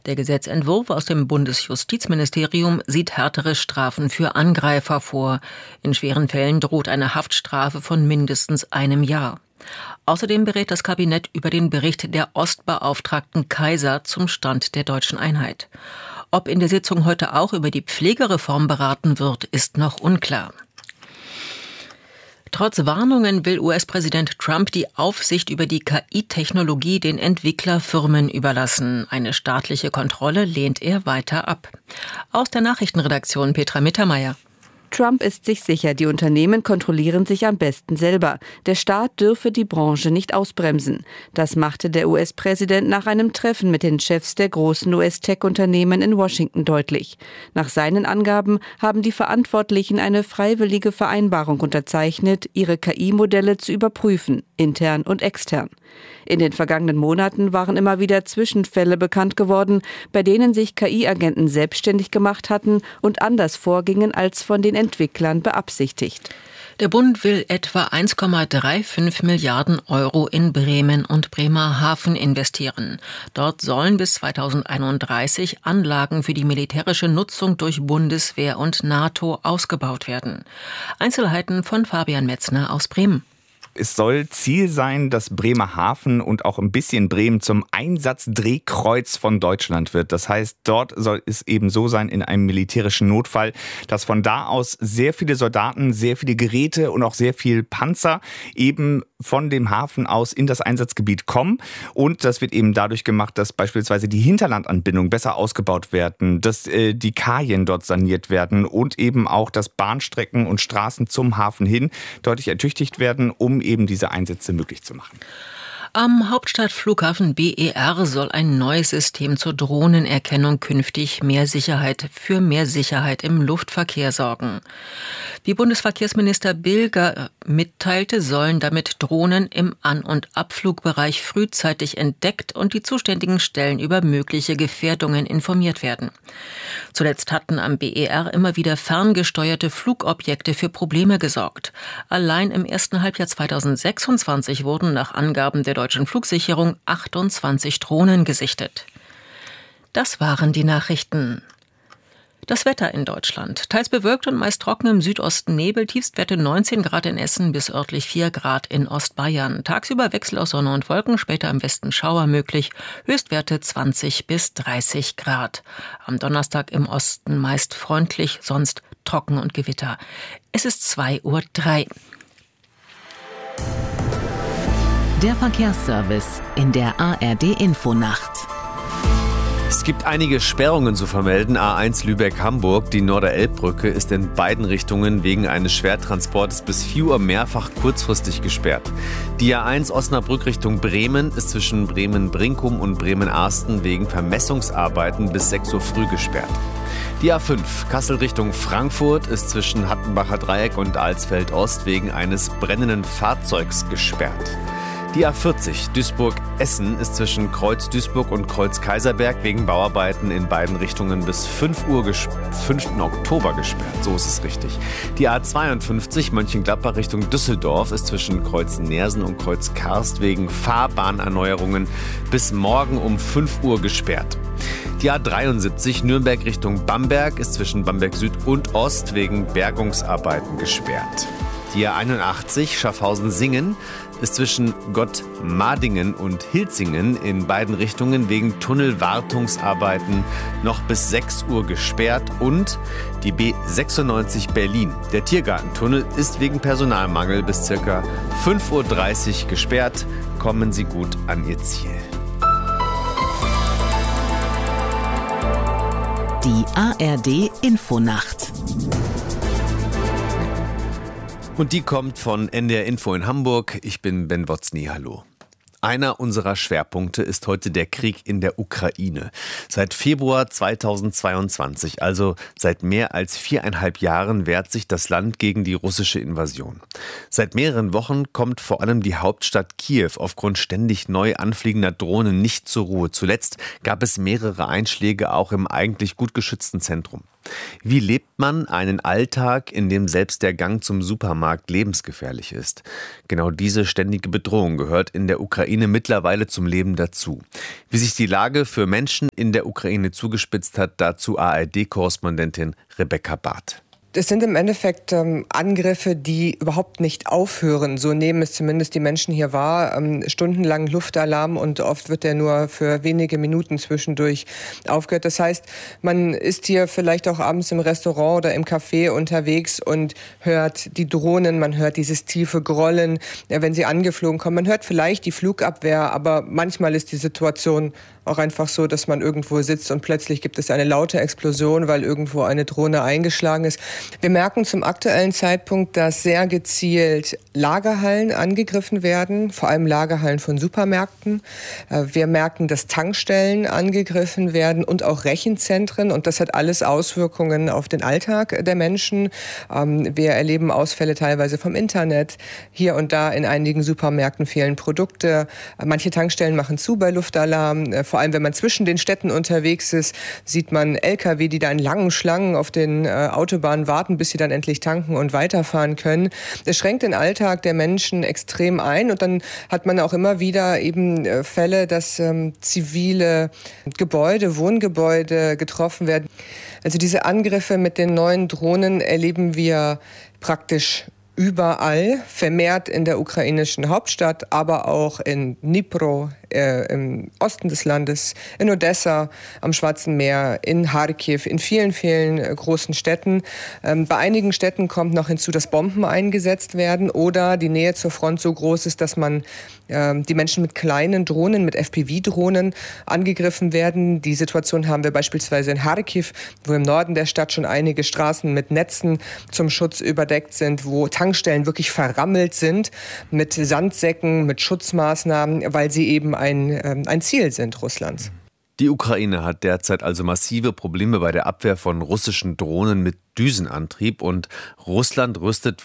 Der Gesetzentwurf aus dem Bundesjustizministerium sieht härtere Strafen für Angreifer vor. In schweren Fällen droht eine Haftstrafe von mindestens einem Jahr. Außerdem berät das Kabinett über den Bericht der Ostbeauftragten Kaiser zum Stand der deutschen Einheit. Ob in der Sitzung heute auch über die Pflegereform beraten wird, ist noch unklar. Trotz Warnungen will US-Präsident Trump die Aufsicht über die KI-Technologie den Entwicklerfirmen überlassen. Eine staatliche Kontrolle lehnt er weiter ab. Aus der Nachrichtenredaktion Petra Mittermeier. Trump ist sich sicher, die Unternehmen kontrollieren sich am besten selber. Der Staat dürfe die Branche nicht ausbremsen. Das machte der US-Präsident nach einem Treffen mit den Chefs der großen US-Tech-Unternehmen in Washington deutlich. Nach seinen Angaben haben die Verantwortlichen eine freiwillige Vereinbarung unterzeichnet, ihre KI-Modelle zu überprüfen, intern und extern. In den vergangenen Monaten waren immer wieder Zwischenfälle bekannt geworden, bei denen sich KI-Agenten selbstständig gemacht hatten und anders vorgingen als von den Entwicklern beabsichtigt. Der Bund will etwa 1,35 Milliarden Euro in Bremen und Bremerhaven investieren. Dort sollen bis 2031 Anlagen für die militärische Nutzung durch Bundeswehr und NATO ausgebaut werden. Einzelheiten von Fabian Metzner aus Bremen. Es soll Ziel sein, dass Bremerhaven und auch ein bisschen Bremen zum Einsatzdrehkreuz von Deutschland wird. Das heißt, dort soll es eben so sein in einem militärischen Notfall, dass von da aus sehr viele Soldaten, sehr viele Geräte und auch sehr viel Panzer eben von dem Hafen aus in das Einsatzgebiet kommen. Und das wird eben dadurch gemacht, dass beispielsweise die Hinterlandanbindungen besser ausgebaut werden, dass die Kajen dort saniert werden und eben auch, dass Bahnstrecken und Straßen zum Hafen hin deutlich ertüchtigt werden, um eben diese Einsätze möglich zu machen. Am Hauptstadtflughafen BER soll ein neues System zur Drohnenerkennung künftig für mehr Sicherheit im Luftverkehr sorgen. Wie Bundesverkehrsminister Bilger mitteilte, sollen damit Drohnen im An- und Abflugbereich frühzeitig entdeckt und die zuständigen Stellen über mögliche Gefährdungen informiert werden. Zuletzt hatten am BER immer wieder ferngesteuerte Flugobjekte für Probleme gesorgt. Allein im ersten Halbjahr 2026 wurden nach Angaben der Deutschen Flugsicherung 28 Drohnen gesichtet. Das waren die Nachrichten. Das Wetter in Deutschland. Teils bewölkt und meist trocken, im Südosten Nebel, Tiefstwerte 19 Grad in Essen bis örtlich 4 Grad in Ostbayern. Tagsüber Wechsel aus Sonne und Wolken, später im Westen Schauer möglich, Höchstwerte 20 bis 30 Grad. Am Donnerstag im Osten meist freundlich, sonst trocken und Gewitter. Es ist 2:03 Uhr. Der Verkehrsservice in der ARD-Infonacht. Es gibt einige Sperrungen zu vermelden. A1 Lübeck-Hamburg, die Norderelbbrücke, ist in beiden Richtungen wegen eines Schwertransportes bis 4 Uhr mehrfach kurzfristig gesperrt. Die A1 Osnabrück Richtung Bremen ist zwischen Bremen-Brinkum und Bremen-Arsten wegen Vermessungsarbeiten bis 6 Uhr früh gesperrt. Die A5 Kassel Richtung Frankfurt ist zwischen Hattenbacher Dreieck und Alsfeld Ost wegen eines brennenden Fahrzeugs gesperrt. Die A40 Duisburg-Essen ist zwischen Kreuz Duisburg und Kreuz Kaiserberg wegen Bauarbeiten in beiden Richtungen bis 5 Oktober gesperrt. So ist es richtig. Die A52 Mönchengladbach Richtung Düsseldorf ist zwischen Kreuz Neersen und Kreuz Karst wegen Fahrbahnerneuerungen bis morgen um 5 Uhr gesperrt. Die A73 Nürnberg Richtung Bamberg ist zwischen Bamberg Süd und Ost wegen Bergungsarbeiten gesperrt. Die A81 Schaffhausen-Singen ist zwischen Gottmadingen und Hilzingen in beiden Richtungen wegen Tunnelwartungsarbeiten noch bis 6 Uhr gesperrt. Und die B96 Berlin. Der Tiergartentunnel ist wegen Personalmangel bis ca. 5:30 Uhr gesperrt. Kommen Sie gut an Ihr Ziel. Die ARD-Infonacht. Und die kommt von NDR Info in Hamburg. Ich bin Ben Wotzny, hallo. Einer unserer Schwerpunkte ist heute der Krieg in der Ukraine. Seit Februar 2022, also seit mehr als 4,5 Jahren, wehrt sich das Land gegen die russische Invasion. Seit mehreren Wochen kommt vor allem die Hauptstadt Kiew aufgrund ständig neu anfliegender Drohnen nicht zur Ruhe. Zuletzt gab es mehrere Einschläge auch im eigentlich gut geschützten Zentrum. Wie lebt man einen Alltag, in dem selbst der Gang zum Supermarkt lebensgefährlich ist? Genau diese ständige Bedrohung gehört in der Ukraine mittlerweile zum Leben dazu. Wie sich die Lage für Menschen in der Ukraine zugespitzt hat, dazu ARD-Korrespondentin Rebecca Barth. Es sind im Endeffekt Angriffe, die überhaupt nicht aufhören. So nehmen es zumindest die Menschen hier wahr. Stundenlang Luftalarm und oft wird der nur für wenige Minuten zwischendurch aufgehört. Das heißt, man ist hier vielleicht auch abends im Restaurant oder im Café unterwegs und hört die Drohnen, man hört dieses tiefe Grollen, wenn sie angeflogen kommen. Man hört vielleicht die Flugabwehr, aber manchmal ist die Situation auch einfach so, dass man irgendwo sitzt und plötzlich gibt es eine laute Explosion, weil irgendwo eine Drohne eingeschlagen ist. Wir merken zum aktuellen Zeitpunkt, dass sehr gezielt Lagerhallen angegriffen werden, vor allem Lagerhallen von Supermärkten. Wir merken, dass Tankstellen angegriffen werden und auch Rechenzentren. Und das hat alles Auswirkungen auf den Alltag der Menschen. Wir erleben Ausfälle teilweise vom Internet. Hier und da in einigen Supermärkten fehlen Produkte. Manche Tankstellen machen zu bei Luftalarm. Vor allem, wenn man zwischen den Städten unterwegs ist, sieht man Lkw, die da in langen Schlangen auf den Autobahnen warten, bis sie dann endlich tanken und weiterfahren können. Es schränkt den Alltag der Menschen extrem ein. Und dann hat man auch immer wieder eben Fälle, dass zivile Gebäude, Wohngebäude getroffen werden. Also diese Angriffe mit den neuen Drohnen erleben wir praktisch überall, vermehrt in der ukrainischen Hauptstadt, aber auch in Dnipro, im Osten des Landes, in Odessa, am Schwarzen Meer, in Kharkiv, in vielen, vielen großen Städten. Bei einigen Städten kommt noch hinzu, dass Bomben eingesetzt werden oder die Nähe zur Front so groß ist, dass man die Menschen mit kleinen Drohnen, mit FPV-Drohnen angegriffen werden. Die Situation haben wir beispielsweise in Kharkiv, wo im Norden der Stadt schon einige Straßen mit Netzen zum Schutz überdeckt sind, wo Tankstellen wirklich verrammelt sind mit Sandsäcken, mit Schutzmaßnahmen, weil sie eben ein Ziel sind Russlands. Die Ukraine hat derzeit also massive Probleme bei der Abwehr von russischen Drohnen mit Düsenantrieb und Russland rüstet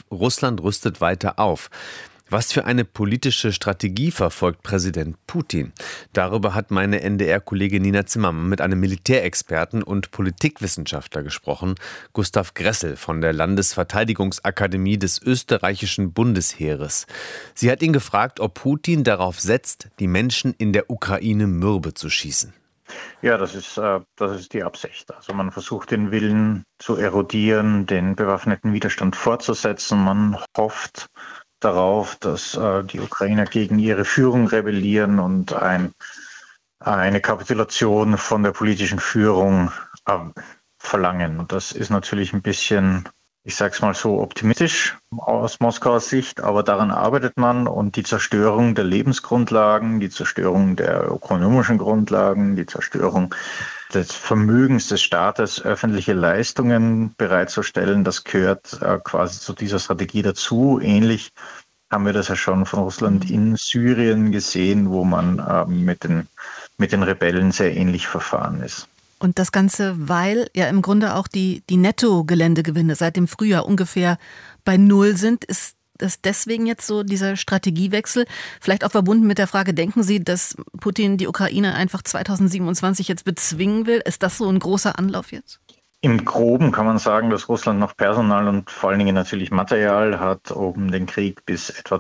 weiter auf. Was für eine politische Strategie verfolgt Präsident Putin? Darüber hat meine NDR-Kollegin Nina Zimmermann mit einem Militärexperten und Politikwissenschaftler gesprochen, Gustav Gressel von der Landesverteidigungsakademie des österreichischen Bundesheeres. Sie hat ihn gefragt, ob Putin darauf setzt, die Menschen in der Ukraine mürbe zu schießen. Ja, das ist die Absicht. Also man versucht, den Willen zu erodieren, den bewaffneten Widerstand fortzusetzen. Man hofft darauf, dass die Ukrainer gegen ihre Führung rebellieren und eine Kapitulation von der politischen Führung verlangen. Und das ist natürlich ein bisschen, ich sag's mal so, optimistisch aus Moskauer Sicht, aber daran arbeitet man und die Zerstörung der Lebensgrundlagen, die Zerstörung der ökonomischen Grundlagen, die Zerstörung des Vermögens des Staates, öffentliche Leistungen bereitzustellen, das gehört quasi zu dieser Strategie dazu. Ähnlich haben wir das ja schon von Russland in Syrien gesehen, wo man mit den Rebellen sehr ähnlich verfahren ist. Und das Ganze, weil ja im Grunde auch die Netto-Geländegewinne seit dem Frühjahr ungefähr bei Null sind, ist das deswegen jetzt so dieser Strategiewechsel? Vielleicht auch verbunden mit der Frage, denken Sie, dass Putin die Ukraine einfach 2027 jetzt bezwingen will? Ist das so ein großer Anlauf jetzt? Im Groben kann man sagen, dass Russland noch Personal und vor allen Dingen natürlich Material hat, um den Krieg bis etwa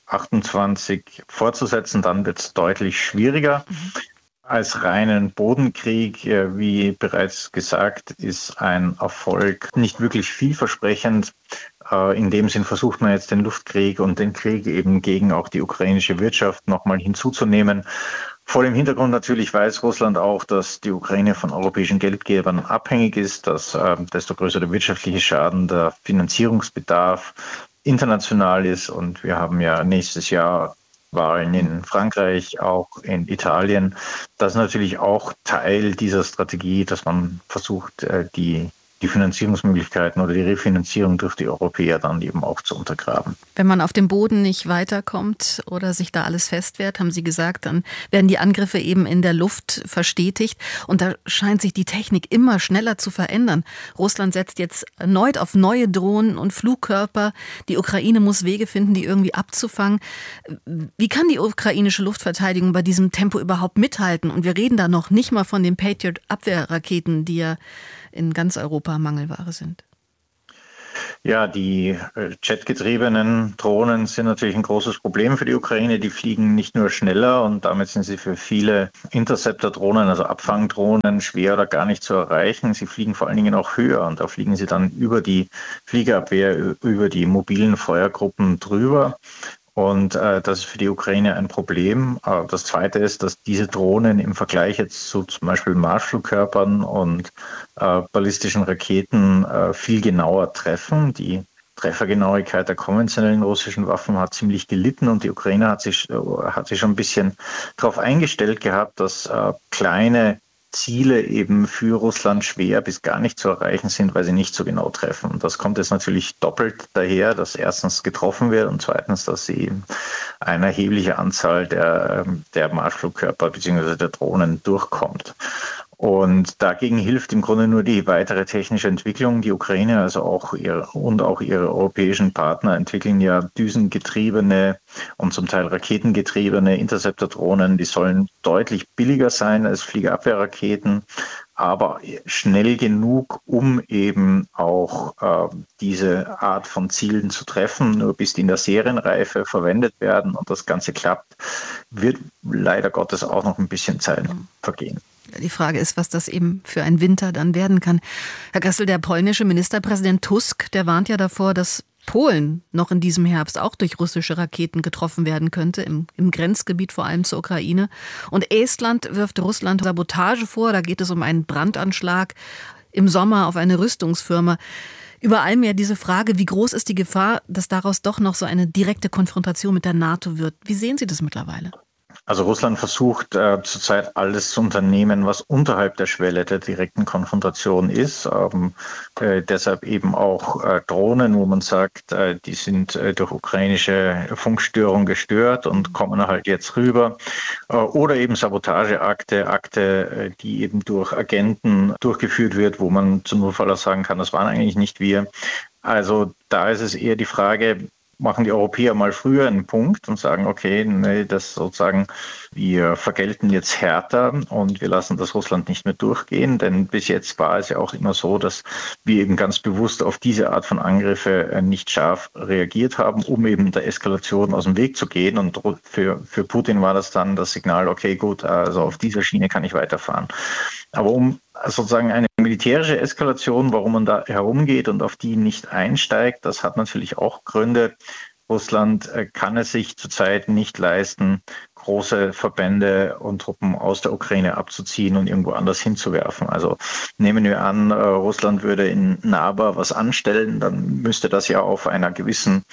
2028 fortzusetzen. Dann wird es deutlich schwieriger. Als reinen Bodenkrieg, wie bereits gesagt, ist ein Erfolg nicht wirklich vielversprechend. In dem Sinn versucht man jetzt den Luftkrieg und den Krieg eben gegen auch die ukrainische Wirtschaft nochmal hinzuzunehmen. Vor dem Hintergrund natürlich weiß Russland auch, dass die Ukraine von europäischen Geldgebern abhängig ist, dass desto größer der wirtschaftliche Schaden, der Finanzierungsbedarf international ist. Und wir haben ja nächstes Jahr Wahlen in Frankreich, auch in Italien. Das ist natürlich auch Teil dieser Strategie, dass man versucht, die Finanzierungsmöglichkeiten oder die Refinanzierung durch die Europäer dann eben auch zu untergraben. Wenn man auf dem Boden nicht weiterkommt oder sich da alles festwehrt, haben Sie gesagt, dann werden die Angriffe eben in der Luft verstetigt. Und da scheint sich die Technik immer schneller zu verändern. Russland setzt jetzt erneut auf neue Drohnen und Flugkörper. Die Ukraine muss Wege finden, die irgendwie abzufangen. Wie kann die ukrainische Luftverteidigung bei diesem Tempo überhaupt mithalten? Und wir reden da noch nicht mal von den Patriot-Abwehrraketen, die ja in ganz Europa Mangelware sind. Ja, die jetgetriebenen Drohnen sind natürlich ein großes Problem für die Ukraine. Die fliegen nicht nur schneller und damit sind sie für viele Interceptor-Drohnen, also Abfangdrohnen, schwer oder gar nicht zu erreichen. Sie fliegen vor allen Dingen auch höher und da fliegen sie dann über die Fliegerabwehr, über die mobilen Feuergruppen drüber. Und das ist für die Ukraine ein Problem. Das Zweite ist, dass diese Drohnen im Vergleich jetzt zu zum Beispiel Marschflugkörpern und ballistischen Raketen viel genauer treffen. Die Treffergenauigkeit der konventionellen russischen Waffen hat ziemlich gelitten und die Ukraine hat sich schon ein bisschen darauf eingestellt gehabt, dass kleine Ziele eben für Russland schwer bis gar nicht zu erreichen sind, weil sie nicht so genau treffen. Und das kommt jetzt natürlich doppelt daher, dass erstens getroffen wird und zweitens, dass sie eine erhebliche Anzahl der Marschflugkörper bzw. der Drohnen durchkommt. Und dagegen hilft im Grunde nur die weitere technische Entwicklung. Die Ukraine, also auch ihre europäischen Partner entwickeln ja düsengetriebene und zum Teil raketengetriebene Interceptor-Drohnen. Die sollen deutlich billiger sein als Fliegerabwehrraketen, aber schnell genug, um eben auch diese Art von Zielen zu treffen. Nur bis die in der Serienreife verwendet werden und das Ganze klappt, wird leider Gottes auch noch ein bisschen Zeit vergehen. Die Frage ist, was das eben für ein Winter dann werden kann. Herr Gressel, der polnische Ministerpräsident Tusk, der warnt ja davor, dass Polen noch in diesem Herbst auch durch russische Raketen getroffen werden könnte, im Grenzgebiet vor allem zur Ukraine. Und Estland wirft Russland Sabotage vor, da geht es um einen Brandanschlag im Sommer auf eine Rüstungsfirma. Über allem ja diese Frage, wie groß ist die Gefahr, dass daraus doch noch so eine direkte Konfrontation mit der NATO wird? Wie sehen Sie das mittlerweile? Also Russland versucht zurzeit alles zu unternehmen, was unterhalb der Schwelle der direkten Konfrontation ist. Deshalb eben auch Drohnen, wo man sagt, die sind durch ukrainische Funkstörung gestört und kommen halt jetzt rüber. Oder eben Sabotageakte, die eben durch Agenten durchgeführt wird, wo man zum Notfall sagen kann, das waren eigentlich nicht wir. Also da ist es eher die Frage, machen die Europäer mal früher einen Punkt und sagen, okay, nee, das sozusagen, wir vergelten jetzt härter und wir lassen das Russland nicht mehr durchgehen, denn bis jetzt war es ja auch immer so, dass wir eben ganz bewusst auf diese Art von Angriffe nicht scharf reagiert haben, um eben der Eskalation aus dem Weg zu gehen und für Putin war das dann das Signal, okay, gut, also auf dieser Schiene kann ich weiterfahren. Aber um sozusagen eine militärische Eskalation, warum man da herumgeht und auf die nicht einsteigt, das hat natürlich auch Gründe. Russland kann es sich zurzeit nicht leisten, große Verbände und Truppen aus der Ukraine abzuziehen und irgendwo anders hinzuwerfen. Also nehmen wir an, Russland würde in Narva was anstellen, dann müsste das ja auf einer gewissen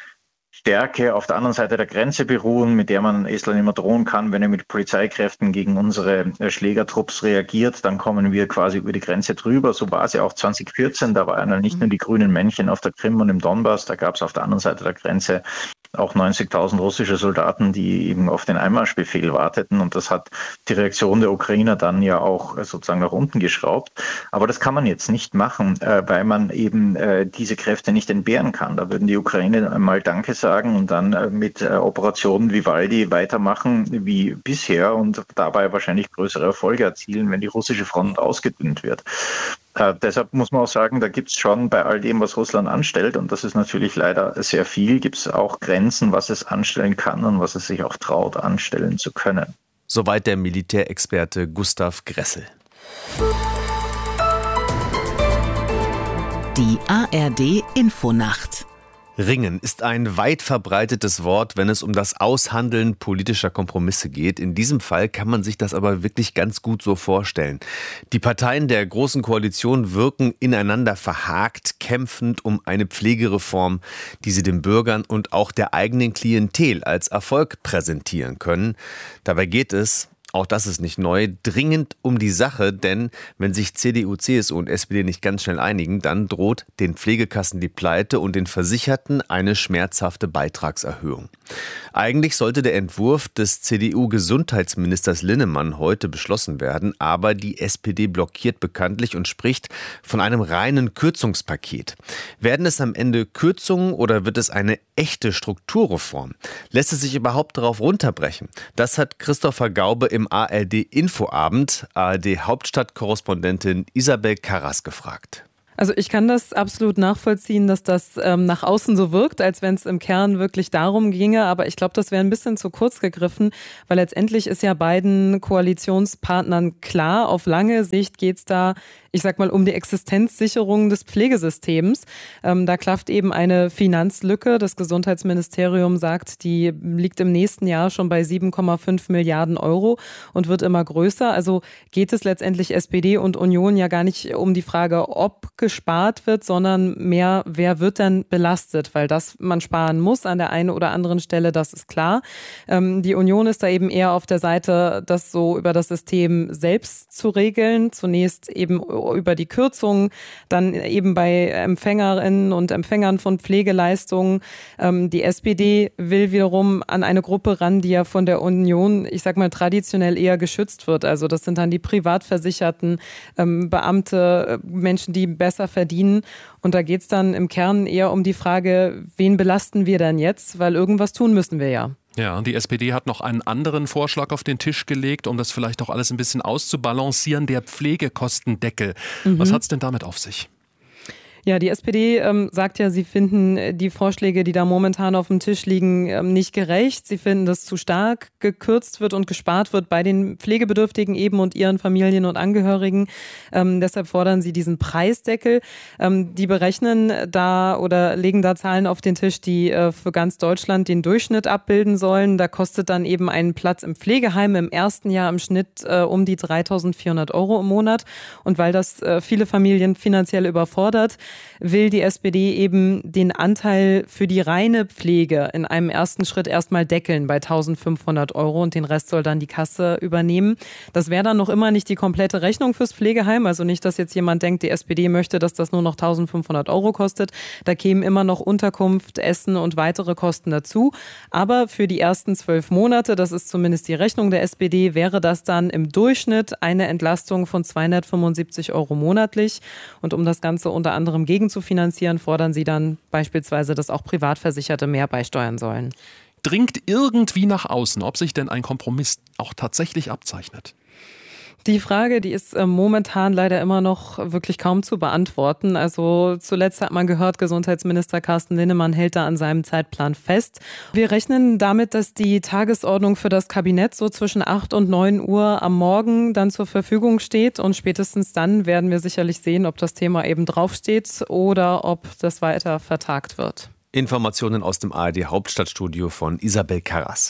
Stärke auf der anderen Seite der Grenze beruhen, mit der man Estland immer drohen kann, wenn er mit Polizeikräften gegen unsere Schlägertrupps reagiert, dann kommen wir quasi über die Grenze drüber. So war es ja auch 2014, da waren ja nicht nur die grünen Männchen auf der Krim und im Donbass, da gab es auf der anderen Seite der Grenze auch 90.000 russische Soldaten, die eben auf den Einmarschbefehl warteten. Und das hat die Reaktion der Ukrainer dann ja auch sozusagen nach unten geschraubt. Aber das kann man jetzt nicht machen, weil man eben diese Kräfte nicht entbehren kann. Da würden die Ukrainer einmal Danke sagen und dann mit Operationen Vivaldi weitermachen wie bisher und dabei wahrscheinlich größere Erfolge erzielen, wenn die russische Front ausgedünnt wird. Deshalb muss man auch sagen, da gibt es schon bei all dem, was Russland anstellt, und das ist natürlich leider sehr viel, gibt es auch Grenzen, was es anstellen kann und was es sich auch traut, anstellen zu können. Soweit der Militärexperte Gustav Gressel. Die ARD Infonacht. Ringen ist ein weit verbreitetes Wort, wenn es um das Aushandeln politischer Kompromisse geht. In diesem Fall kann man sich das aber wirklich ganz gut so vorstellen. Die Parteien der Großen Koalition wirken ineinander verhakt, kämpfend um eine Pflegereform, die sie den Bürgern und auch der eigenen Klientel als Erfolg präsentieren können. Dabei geht es, auch das ist nicht neu, dringend um die Sache, denn wenn sich CDU, CSU und SPD nicht ganz schnell einigen, dann droht den Pflegekassen die Pleite und den Versicherten eine schmerzhafte Beitragserhöhung. Eigentlich sollte der Entwurf des CDU-Gesundheitsministers Linnemann heute beschlossen werden, aber die SPD blockiert bekanntlich und spricht von einem reinen Kürzungspaket. Werden es am Ende Kürzungen oder wird es eine echte Strukturreform? Lässt es sich überhaupt darauf runterbrechen? Das hat Christopher Gaube im im ARD-Infoabend ARD-Hauptstadtkorrespondentin Isabel Karras gefragt. Also ich kann das absolut nachvollziehen, dass das nach außen so wirkt, als wenn es im Kern wirklich darum ginge. Aber ich glaube, das wäre ein bisschen zu kurz gegriffen, weil letztendlich ist ja beiden Koalitionspartnern klar, auf lange Sicht geht es da, ich sag mal, um die Existenzsicherung des Pflegesystems. Da klafft eben eine Finanzlücke. Das Gesundheitsministerium sagt, die liegt im nächsten Jahr schon bei 7,5 Milliarden Euro und wird immer größer. Also geht es letztendlich SPD und Union ja gar nicht um die Frage, ob gespart wird, sondern mehr, wer wird denn belastet? Weil das man sparen muss an der einen oder anderen Stelle, das ist klar. Die Union ist da eben eher auf der Seite, das so über das System selbst zu regeln. Zunächst eben über die Kürzungen, dann eben bei Empfängerinnen und Empfängern von Pflegeleistungen. Die SPD will wiederum an eine Gruppe ran, die ja von der Union, ich sag mal, traditionell eher geschützt wird. Also das sind dann die Privatversicherten, Beamte, Menschen, die besser verdienen. Und da geht es dann im Kern eher um die Frage, wen belasten wir denn jetzt? Weil irgendwas tun müssen wir ja. Ja, die SPD hat noch einen anderen Vorschlag auf den Tisch gelegt, um das vielleicht auch alles ein bisschen auszubalancieren, der Pflegekostendeckel. Was hat es denn damit auf sich? Ja, die SPD sagt ja, sie finden die Vorschläge, die da momentan auf dem Tisch liegen, nicht gerecht. Sie finden, dass zu stark gekürzt wird und gespart wird bei den Pflegebedürftigen eben und ihren Familien und Angehörigen. Deshalb fordern sie diesen Preisdeckel. Die berechnen da oder legen da Zahlen auf den Tisch, die für ganz Deutschland den Durchschnitt abbilden sollen. Da kostet dann eben ein Platz im Pflegeheim im ersten Jahr im Schnitt um die 3.400 Euro im Monat. Und weil das viele Familien finanziell überfordert, will die SPD eben den Anteil für die reine Pflege in einem ersten Schritt erstmal deckeln bei 1.500 Euro und den Rest soll dann die Kasse übernehmen. Das wäre dann noch immer nicht die komplette Rechnung fürs Pflegeheim, also nicht, dass jetzt jemand denkt, die SPD möchte, dass das nur noch 1.500 Euro kostet. Da kämen immer noch Unterkunft, Essen und weitere Kosten dazu. Aber für die ersten 12 Monate, das ist zumindest die Rechnung der SPD, wäre das dann im Durchschnitt eine Entlastung von 275 Euro monatlich. Und um das Ganze unter anderem gegen zu finanzieren, fordern sie dann beispielsweise, dass auch Privatversicherte mehr beisteuern sollen. Dringt irgendwie nach außen, ob sich denn ein Kompromiss auch tatsächlich abzeichnet? Die Frage, die ist momentan leider immer noch wirklich kaum zu beantworten. Also zuletzt hat man gehört, Gesundheitsminister Carsten Linnemann hält da an seinem Zeitplan fest. Wir rechnen damit, dass die Tagesordnung für das Kabinett so zwischen 8 und 9 Uhr am Morgen dann zur Verfügung steht. Und spätestens dann werden wir sicherlich sehen, ob das Thema eben draufsteht oder ob das weiter vertagt wird. Informationen aus dem ARD-Hauptstadtstudio von Isabel Karras.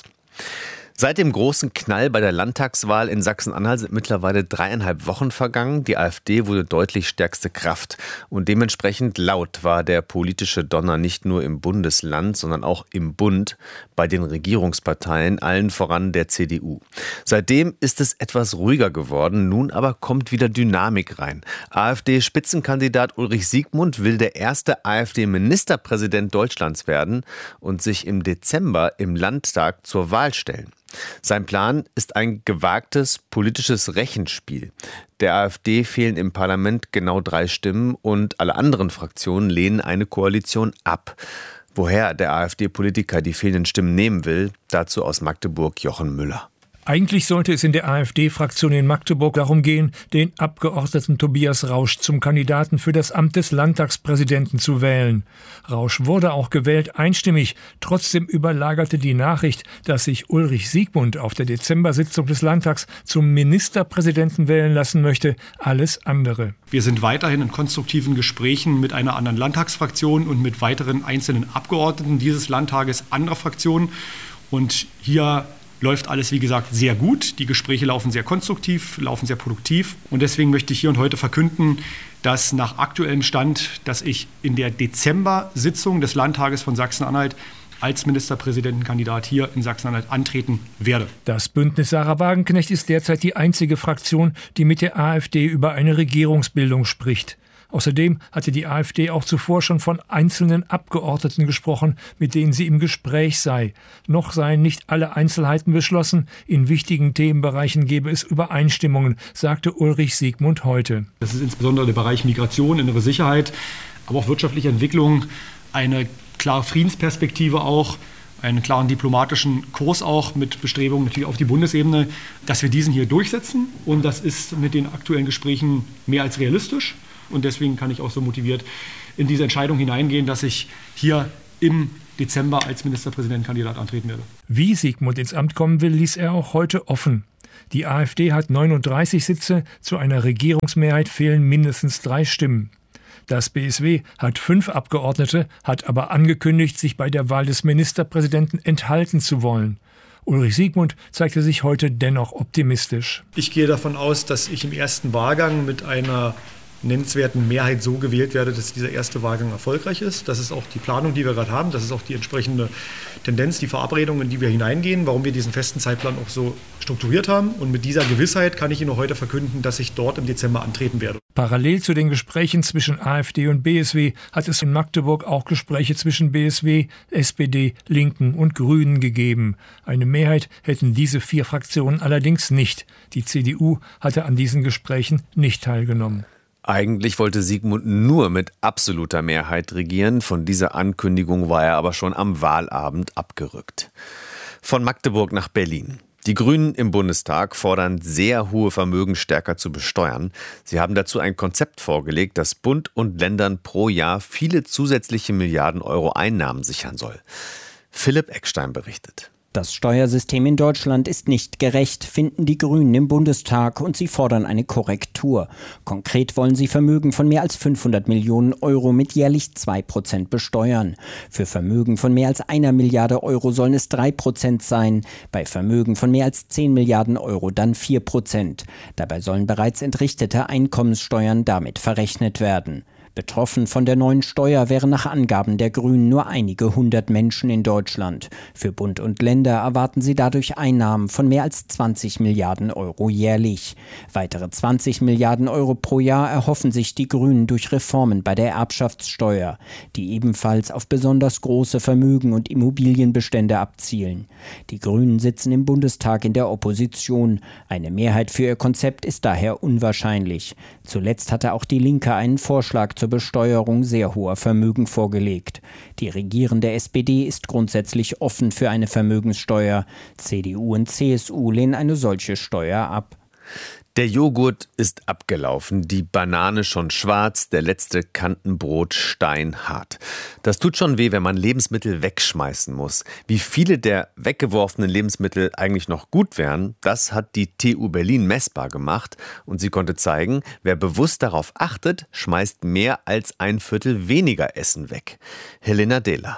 Seit dem großen Knall bei der Landtagswahl in Sachsen-Anhalt sind mittlerweile 3,5 Wochen vergangen. Die AfD wurde deutlich stärkste Kraft. Und dementsprechend laut war der politische Donner nicht nur im Bundesland, sondern auch im Bund bei den Regierungsparteien, allen voran der CDU. Seitdem ist es etwas ruhiger geworden. Nun aber kommt wieder Dynamik rein. AfD-Spitzenkandidat Ulrich Siegmund will der erste AfD-Ministerpräsident Deutschlands werden und sich im Dezember im Landtag zur Wahl stellen. Sein Plan ist ein gewagtes politisches Rechenspiel. Der AfD fehlen im Parlament genau 3 Stimmen und alle anderen Fraktionen lehnen eine Koalition ab. Woher der AfD-Politiker die fehlenden Stimmen nehmen will, dazu aus Magdeburg Jochen Müller. Eigentlich sollte es in der AfD-Fraktion in Magdeburg darum gehen, den Abgeordneten Tobias Rausch zum Kandidaten für das Amt des Landtagspräsidenten zu wählen. Rausch wurde auch gewählt, einstimmig. Trotzdem überlagerte die Nachricht, dass sich Ulrich Siegmund auf der Dezember-Sitzung des Landtags zum Ministerpräsidenten wählen lassen möchte, alles andere. Wir sind weiterhin in konstruktiven Gesprächen mit einer anderen Landtagsfraktion und mit weiteren einzelnen Abgeordneten dieses Landtages anderer Fraktionen. Und hier läuft alles, wie gesagt, sehr gut. Die Gespräche laufen sehr konstruktiv, laufen sehr produktiv. Und deswegen möchte ich hier und heute verkünden, dass nach aktuellem Stand, dass ich in der Dezember-Sitzung des Landtages von Sachsen-Anhalt als Ministerpräsidentenkandidat hier in Sachsen-Anhalt antreten werde. Das Bündnis Sarah Wagenknecht ist derzeit die einzige Fraktion, die mit der AfD über eine Regierungsbildung spricht. Außerdem hatte die AfD auch zuvor schon von einzelnen Abgeordneten gesprochen, mit denen sie im Gespräch sei. Noch seien nicht alle Einzelheiten beschlossen. In wichtigen Themenbereichen gebe es Übereinstimmungen, sagte Ulrich Siegmund heute. Das ist insbesondere der Bereich Migration, innere Sicherheit, aber auch wirtschaftliche Entwicklung, eine klare Friedensperspektive auch, einen klaren diplomatischen Kurs auch mit Bestrebungen natürlich auf die Bundesebene, dass wir diesen hier durchsetzen. Und das ist mit den aktuellen Gesprächen mehr als realistisch. Und deswegen kann ich auch so motiviert in diese Entscheidung hineingehen, dass ich hier im Dezember als Ministerpräsidentenkandidat antreten werde. Wie Sigmund ins Amt kommen will, ließ er auch heute offen. Die AfD hat 39 Sitze, zu einer Regierungsmehrheit fehlen mindestens 3 Stimmen. Das BSW hat 5 Abgeordnete, hat aber angekündigt, sich bei der Wahl des Ministerpräsidenten enthalten zu wollen. Ulrich Siegmund zeigte sich heute dennoch optimistisch. Ich gehe davon aus, dass ich im ersten Wahlgang mit einer nennenswerten Mehrheit so gewählt werde, dass dieser erste Wahlgang erfolgreich ist. Das ist auch die Planung, die wir gerade haben. Das ist auch die entsprechende Tendenz, die Verabredung, in die wir hineingehen, warum wir diesen festen Zeitplan auch so strukturiert haben. Und mit dieser Gewissheit kann ich Ihnen heute verkünden, dass ich dort im Dezember antreten werde. Parallel zu den Gesprächen zwischen AfD und BSW hat es in Magdeburg auch Gespräche zwischen BSW, SPD, Linken und Grünen gegeben. Eine Mehrheit hätten diese 4 Fraktionen allerdings nicht. Die CDU hatte an diesen Gesprächen nicht teilgenommen. Eigentlich wollte Sigmund nur mit absoluter Mehrheit regieren. Von dieser Ankündigung war er aber schon am Wahlabend abgerückt. Von Magdeburg nach Berlin. Die Grünen im Bundestag fordern, sehr hohe Vermögen stärker zu besteuern. Sie haben dazu ein Konzept vorgelegt, das Bund und Ländern pro Jahr viele zusätzliche Milliarden Euro Einnahmen sichern soll. Philipp Eckstein berichtet. Das Steuersystem in Deutschland ist nicht gerecht, finden die Grünen im Bundestag, und sie fordern eine Korrektur. Konkret wollen sie Vermögen von mehr als 500 Millionen Euro mit jährlich 2% besteuern. Für Vermögen von mehr als 1 Milliarde Euro sollen es 3% sein, bei Vermögen von mehr als 10 Milliarden Euro dann 4%. Dabei sollen bereits entrichtete Einkommenssteuern damit verrechnet werden. Betroffen von der neuen Steuer wären nach Angaben der Grünen nur einige 100 Menschen in Deutschland. Für Bund und Länder erwarten sie dadurch Einnahmen von mehr als 20 Milliarden Euro jährlich. Weitere 20 Milliarden Euro pro Jahr erhoffen sich die Grünen durch Reformen bei der Erbschaftssteuer, die ebenfalls auf besonders große Vermögen und Immobilienbestände abzielen. Die Grünen sitzen im Bundestag in der Opposition. Eine Mehrheit für ihr Konzept ist daher unwahrscheinlich. Zuletzt hatte auch die Linke einen Vorschlag zur Besteuerung sehr hoher Vermögen vorgelegt. Die regierende SPD ist grundsätzlich offen für eine Vermögenssteuer. CDU und CSU lehnen eine solche Steuer ab. Der Joghurt ist abgelaufen, die Banane schon schwarz, der letzte Kantenbrot steinhart. Das tut schon weh, wenn man Lebensmittel wegschmeißen muss. Wie viele der weggeworfenen Lebensmittel eigentlich noch gut wären, das hat die TU Berlin messbar gemacht. Und sie konnte zeigen, wer bewusst darauf achtet, schmeißt mehr als 1/4 weniger Essen weg. Helena Dehler.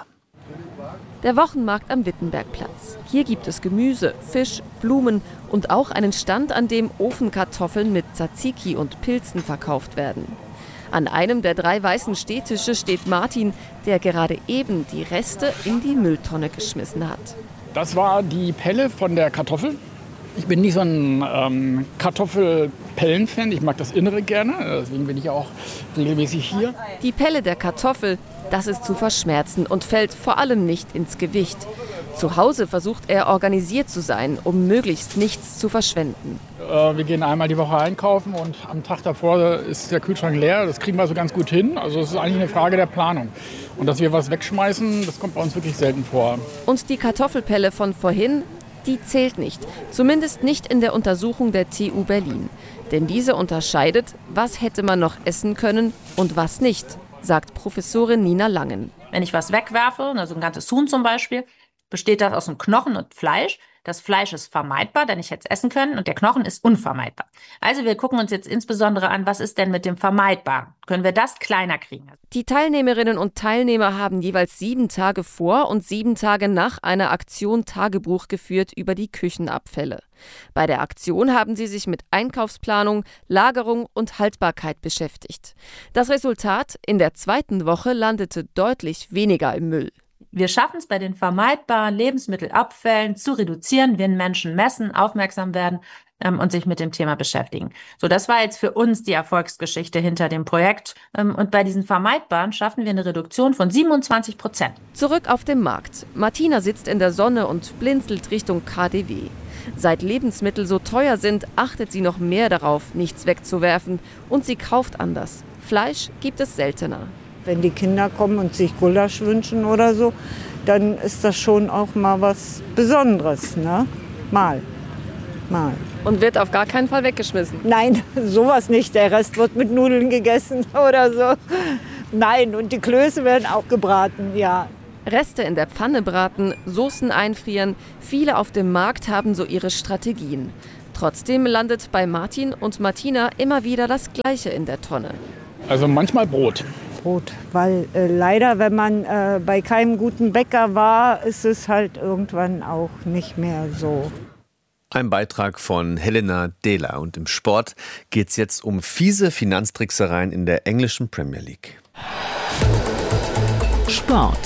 Der Wochenmarkt am Wittenbergplatz. Hier gibt es Gemüse, Fisch, Blumen und auch einen Stand, an dem Ofenkartoffeln mit Tzatziki und Pilzen verkauft werden. An einem der 3 weißen Stehtische steht Martin, der gerade eben die Reste in die Mülltonne geschmissen hat. Das war die Pelle von der Kartoffel. Ich bin nicht so ein Kartoffelpellen-Fan, ich mag das Innere gerne, deswegen bin ich auch regelmäßig hier. Die Pelle der Kartoffel, das ist zu verschmerzen und fällt vor allem nicht ins Gewicht. Zu Hause versucht er organisiert zu sein, um möglichst nichts zu verschwenden. Wir gehen einmal die Woche einkaufen und am Tag davor ist der Kühlschrank leer. Das kriegen wir so ganz gut hin. Also es ist eigentlich eine Frage der Planung. Und dass wir was wegschmeißen, das kommt bei uns wirklich selten vor. Und die Kartoffelpelle von vorhin, die zählt nicht. Zumindest nicht in der Untersuchung der TU Berlin. Denn diese unterscheidet, was hätte man noch essen können und was nicht, sagt Professorin Nina Langen. Wenn ich was wegwerfe, also ein ganzes Huhn zum Beispiel, besteht das aus einem Knochen und Fleisch. Das Fleisch ist vermeidbar, denn ich hätte es essen können, und der Knochen ist unvermeidbar. Also wir gucken uns jetzt insbesondere an, was ist denn mit dem Vermeidbaren? Können wir das kleiner kriegen? Die Teilnehmerinnen und Teilnehmer haben jeweils 7 Tage vor und 7 Tage nach einer Aktion Tagebuch geführt über die Küchenabfälle. Bei der Aktion haben sie sich mit Einkaufsplanung, Lagerung und Haltbarkeit beschäftigt. Das Resultat: in der 2. Woche landete deutlich weniger im Müll. Wir schaffen es, bei den vermeidbaren Lebensmittelabfällen zu reduzieren, wenn Menschen messen, aufmerksam werden und sich mit dem Thema beschäftigen. So, das war jetzt für uns die Erfolgsgeschichte hinter dem Projekt. Und bei diesen vermeidbaren schaffen wir eine Reduktion von 27%. Zurück auf dem Markt. Martina sitzt in der Sonne und blinzelt Richtung KaDeWe. Seit Lebensmittel so teuer sind, achtet sie noch mehr darauf, nichts wegzuwerfen. Und sie kauft anders. Fleisch gibt es seltener. Wenn die Kinder kommen und sich Gulasch wünschen oder so, dann ist das schon auch mal was Besonderes, ne? Mal. Und wird auf gar keinen Fall weggeschmissen? Nein, sowas nicht. Der Rest wird mit Nudeln gegessen oder so. Nein, und die Klöße werden auch gebraten, ja. Reste in der Pfanne braten, Soßen einfrieren. Viele auf dem Markt haben so ihre Strategien. Trotzdem landet bei Martin und Martina immer wieder das Gleiche in der Tonne. Also manchmal Brot. Weil leider, wenn man bei keinem guten Bäcker war, ist es halt irgendwann auch nicht mehr so. Ein Beitrag von Helena Dehler. Und im Sport geht es jetzt um fiese Finanztricksereien in der englischen Premier League. Sport.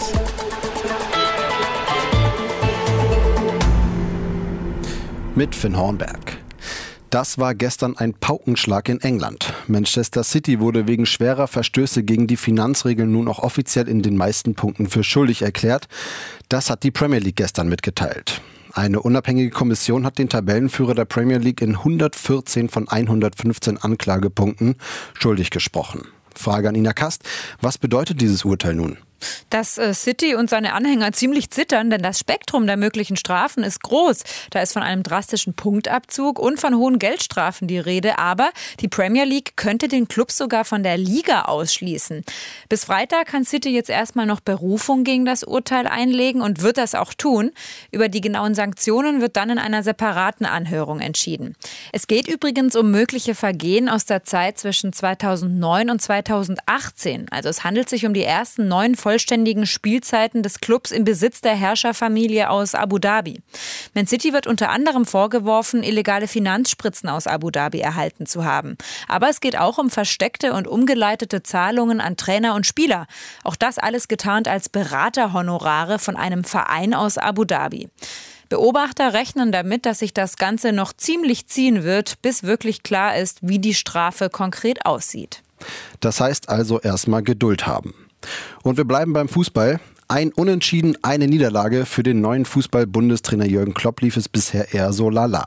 Mit Finn Hornberg. Das war gestern ein Paukenschlag in England. Manchester City wurde wegen schwerer Verstöße gegen die Finanzregeln nun auch offiziell in den meisten Punkten für schuldig erklärt. Das hat die Premier League gestern mitgeteilt. Eine unabhängige Kommission hat den Tabellenführer der Premier League in 114 von 115 Anklagepunkten schuldig gesprochen. Frage an Ina Kast, was bedeutet dieses Urteil nun? Dass City und seine Anhänger ziemlich zittern, denn das Spektrum der möglichen Strafen ist groß. Da ist von einem drastischen Punktabzug und von hohen Geldstrafen die Rede. Aber die Premier League könnte den Club sogar von der Liga ausschließen. Bis Freitag kann City jetzt erstmal noch Berufung gegen das Urteil einlegen und wird das auch tun. Über die genauen Sanktionen wird dann in einer separaten Anhörung entschieden. Es geht übrigens um mögliche Vergehen aus der Zeit zwischen 2009 und 2018. Also es handelt sich um die ersten 9 vollständigen Spielzeiten des Clubs im Besitz der Herrscherfamilie aus Abu Dhabi. Man City wird unter anderem vorgeworfen, illegale Finanzspritzen aus Abu Dhabi erhalten zu haben. Aber es geht auch um versteckte und umgeleitete Zahlungen an Trainer und Spieler. Auch das alles getarnt als Beraterhonorare von einem Verein aus Abu Dhabi. Beobachter rechnen damit, dass sich das Ganze noch ziemlich ziehen wird, bis wirklich klar ist, wie die Strafe konkret aussieht. Das heißt also erstmal Geduld haben. Und wir bleiben beim Fußball. Ein Unentschieden, eine Niederlage. Für den neuen Fußball-Bundestrainer Jürgen Klopp lief es bisher eher so lala.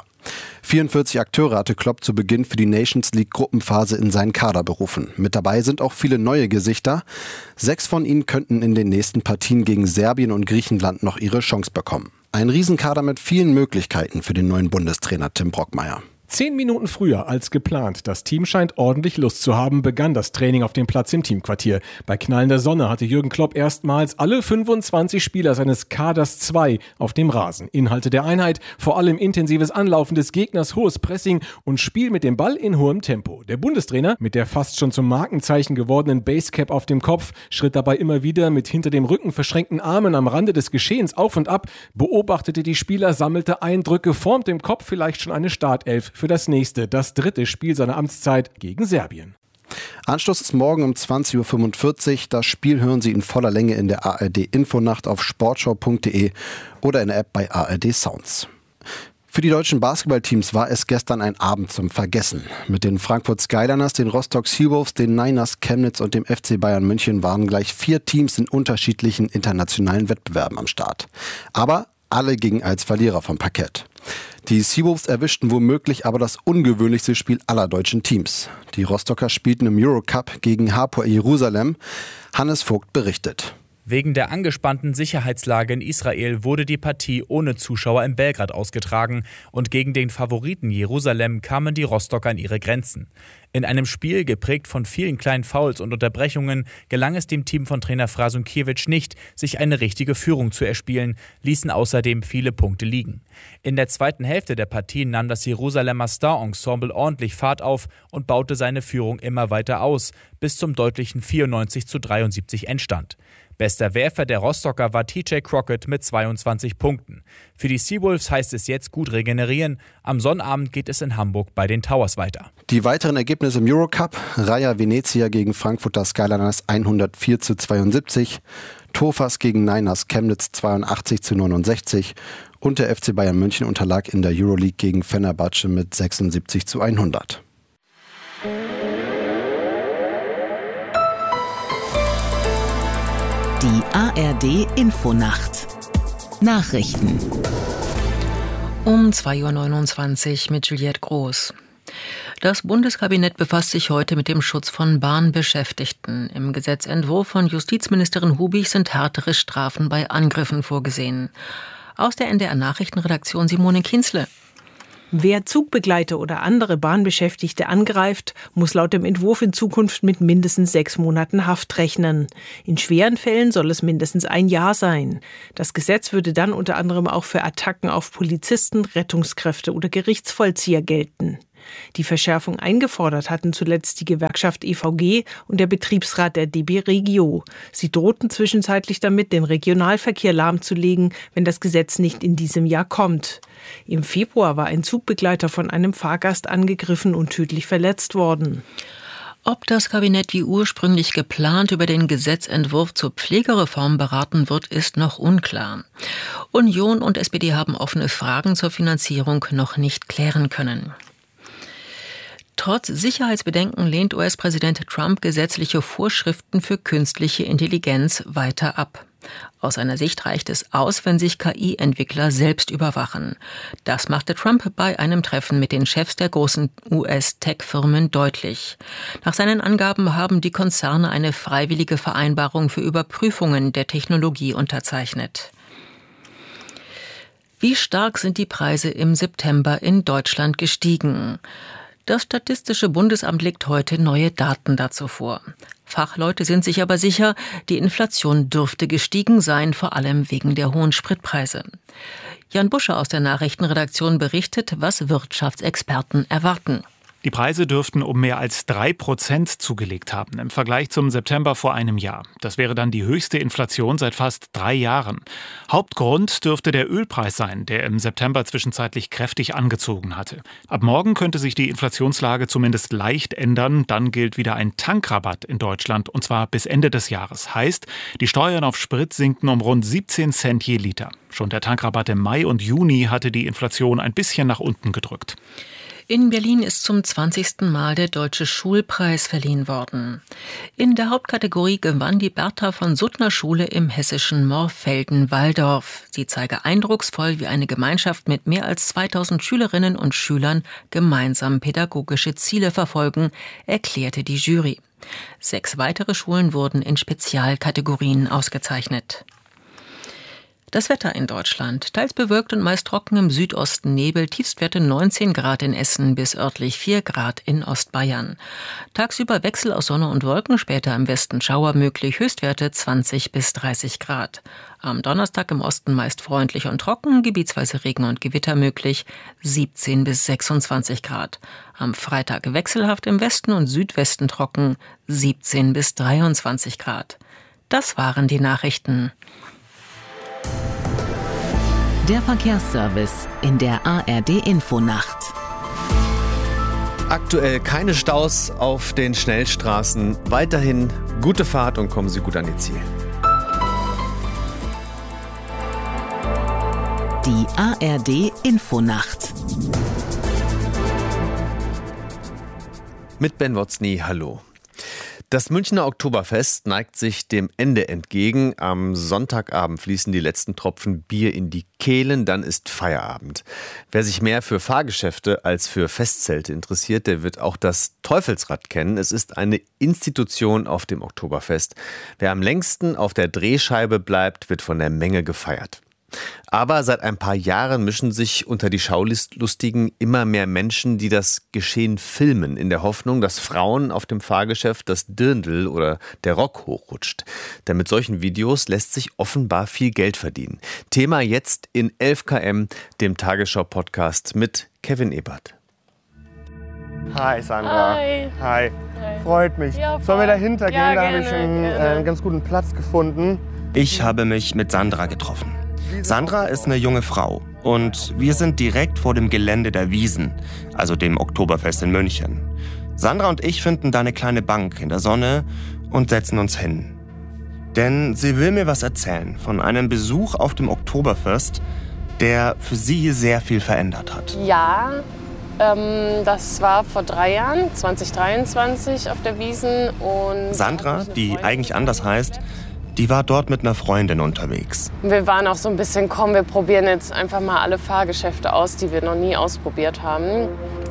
44 Akteure hatte Klopp zu Beginn für die Nations League Gruppenphase in seinen Kader berufen. Mit dabei sind auch viele neue Gesichter. 6 von ihnen könnten in den nächsten Partien gegen Serbien und Griechenland noch ihre Chance bekommen. Ein Riesenkader mit vielen Möglichkeiten für den neuen Bundestrainer Tim Brockmeier. 10 Minuten früher als geplant. Das Team scheint ordentlich Lust zu haben, begann das Training auf dem Platz im Teamquartier. Bei knallender Sonne hatte Jürgen Klopp erstmals alle 25 Spieler seines Kaders 2 auf dem Rasen. Inhalte der Einheit, vor allem intensives Anlaufen des Gegners, hohes Pressing und Spiel mit dem Ball in hohem Tempo. Der Bundestrainer, mit der fast schon zum Markenzeichen gewordenen Basecap auf dem Kopf, schritt dabei immer wieder mit hinter dem Rücken verschränkten Armen am Rande des Geschehens auf und ab, beobachtete die Spieler, sammelte Eindrücke, formte im Kopf vielleicht schon eine Startelf für das nächste, das 3. Spiel seiner Amtszeit gegen Serbien. Anschluss ist morgen um 20.45 Uhr. Das Spiel hören Sie in voller Länge in der ARD-Infonacht auf sportschau.de oder in der App bei ARD Sounds. Für die deutschen Basketballteams war es gestern ein Abend zum Vergessen. Mit den Frankfurt Skyliners, den Rostock Seawolves, den Niners Chemnitz und dem FC Bayern München waren gleich 4 Teams in unterschiedlichen internationalen Wettbewerben am Start. Aber alle gingen als Verlierer vom Parkett. Die Seawolves erwischten womöglich aber das ungewöhnlichste Spiel aller deutschen Teams. Die Rostocker spielten im Eurocup gegen Hapoel Jerusalem. Hannes Vogt berichtet. Wegen der angespannten Sicherheitslage in Israel wurde die Partie ohne Zuschauer in Belgrad ausgetragen und gegen den Favoriten Jerusalem kamen die Rostocker an ihre Grenzen. In einem Spiel, geprägt von vielen kleinen Fouls und Unterbrechungen, gelang es dem Team von Trainer Frasunkiewicz nicht, sich eine richtige Führung zu erspielen, ließen außerdem viele Punkte liegen. In der zweiten Hälfte der Partie nahm das Jerusalemer Star-Ensemble ordentlich Fahrt auf und baute seine Führung immer weiter aus, bis zum deutlichen 94:73 Endstand. Bester Werfer der Rostocker war TJ Crockett mit 22 Punkten. Für die Seawolves heißt es jetzt gut regenerieren. Am Sonnabend geht es in Hamburg bei den Towers weiter. Die weiteren Ergebnisse im Eurocup: Raja Venezia gegen Frankfurter Skyliners 104:72, Tofas gegen Niners Chemnitz 82:69 und der FC Bayern München unterlag in der Euroleague gegen Fenerbahce mit 76:100. Die ARD Infonacht. Nachrichten. Um 2.29 Uhr mit Juliette Groß. Das Bundeskabinett befasst sich heute mit dem Schutz von Bahnbeschäftigten. Im Gesetzentwurf von Justizministerin Hubig sind härtere Strafen bei Angriffen vorgesehen. Aus der NDR-Nachrichtenredaktion Simone Kienzle. Wer Zugbegleiter oder andere Bahnbeschäftigte angreift, muss laut dem Entwurf in Zukunft mit mindestens 6 Monaten Haft rechnen. In schweren Fällen soll es mindestens 1 Jahr sein. Das Gesetz würde dann unter anderem auch für Attacken auf Polizisten, Rettungskräfte oder Gerichtsvollzieher gelten. Die Verschärfung eingefordert hatten zuletzt die Gewerkschaft EVG und der Betriebsrat der DB Regio. Sie drohten zwischenzeitlich damit, den Regionalverkehr lahmzulegen, wenn das Gesetz nicht in diesem Jahr kommt. Im Februar war ein Zugbegleiter von einem Fahrgast angegriffen und tödlich verletzt worden. Ob das Kabinett wie ursprünglich geplant über den Gesetzentwurf zur Pflegereform beraten wird, ist noch unklar. Union und SPD haben offene Fragen zur Finanzierung noch nicht klären können. Trotz Sicherheitsbedenken lehnt US-Präsident Trump gesetzliche Vorschriften für künstliche Intelligenz weiter ab. Aus seiner Sicht reicht es aus, wenn sich KI-Entwickler selbst überwachen. Das machte Trump bei einem Treffen mit den Chefs der großen US-Tech-Firmen deutlich. Nach seinen Angaben haben die Konzerne eine freiwillige Vereinbarung für Überprüfungen der Technologie unterzeichnet. Wie stark sind die Preise im September in Deutschland gestiegen? Das Statistische Bundesamt legt heute neue Daten dazu vor. Fachleute sind sich aber sicher, die Inflation dürfte gestiegen sein, vor allem wegen der hohen Spritpreise. Jan Buscher aus der Nachrichtenredaktion berichtet, was Wirtschaftsexperten erwarten. Die Preise dürften um mehr als 3% zugelegt haben im Vergleich zum September vor einem Jahr. Das wäre dann die höchste Inflation seit fast 3 Jahren. Hauptgrund dürfte der Ölpreis sein, der im September zwischenzeitlich kräftig angezogen hatte. Ab morgen könnte sich die Inflationslage zumindest leicht ändern. Dann gilt wieder ein Tankrabatt in Deutschland, und zwar bis Ende des Jahres. Heißt, die Steuern auf Sprit sinken um rund 17 Cent je Liter. Schon der Tankrabatt im Mai und Juni hatte die Inflation ein bisschen nach unten gedrückt. In Berlin ist zum 20. Mal der Deutsche Schulpreis verliehen worden. In der Hauptkategorie gewann die Bertha von Suttner Schule im hessischen Morfelden-Walldorf. Sie zeige eindrucksvoll, wie eine Gemeinschaft mit mehr als 2000 Schülerinnen und Schülern gemeinsam pädagogische Ziele verfolgen, erklärte die Jury. 6 weitere Schulen wurden in Spezialkategorien ausgezeichnet. Das Wetter in Deutschland. Teils bewölkt und meist trocken, im Südosten Nebel, Tiefstwerte 19 Grad in Essen bis örtlich 4 Grad in Ostbayern. Tagsüber Wechsel aus Sonne und Wolken, später im Westen Schauer möglich, Höchstwerte 20 bis 30 Grad. Am Donnerstag im Osten meist freundlich und trocken, gebietsweise Regen und Gewitter möglich, 17 bis 26 Grad. Am Freitag wechselhaft im Westen und Südwesten trocken, 17 bis 23 Grad. Das waren die Nachrichten. Der Verkehrsservice in der ARD-Infonacht. Aktuell keine Staus auf den Schnellstraßen. Weiterhin gute Fahrt und kommen Sie gut an Ihr Ziel. Die ARD-Infonacht. Mit Ben Wotzny, hallo. Das Münchner Oktoberfest neigt sich dem Ende entgegen. Am Sonntagabend fließen die letzten Tropfen Bier in die Kehlen, dann ist Feierabend. Wer sich mehr für Fahrgeschäfte als für Festzelte interessiert, der wird auch das Teufelsrad kennen. Es ist eine Institution auf dem Oktoberfest. Wer am längsten auf der Drehscheibe bleibt, wird von der Menge gefeiert. Aber seit ein paar Jahren mischen sich unter die Schaulustigen immer mehr Menschen, die das Geschehen filmen, in der Hoffnung, dass Frauen auf dem Fahrgeschäft das Dirndl oder der Rock hochrutscht. Denn mit solchen Videos lässt sich offenbar viel Geld verdienen. Thema jetzt in 11 km, dem Tagesschau-Podcast mit Kevin Ebert. Hi Sandra. Hi. Hi. Freut mich. Ja, sollen wir dahinter gehen? Da habe ich einen ganz guten Platz gefunden. Ich habe mich mit Sandra getroffen. Sandra ist eine junge Frau und wir sind direkt vor dem Gelände der Wiesn, also dem Oktoberfest in München. Sandra und ich finden da eine kleine Bank in der Sonne und setzen uns hin. Denn sie will mir was erzählen von einem Besuch auf dem Oktoberfest, der für sie sehr viel verändert hat. Ja, das war vor 3 Jahren, 2023 auf der Wiesn. Und Sandra, die eigentlich anders heißt, die war dort mit einer Freundin unterwegs. Wir waren auch so ein bisschen, komm, wir probieren jetzt einfach mal alle Fahrgeschäfte aus, die wir noch nie ausprobiert haben.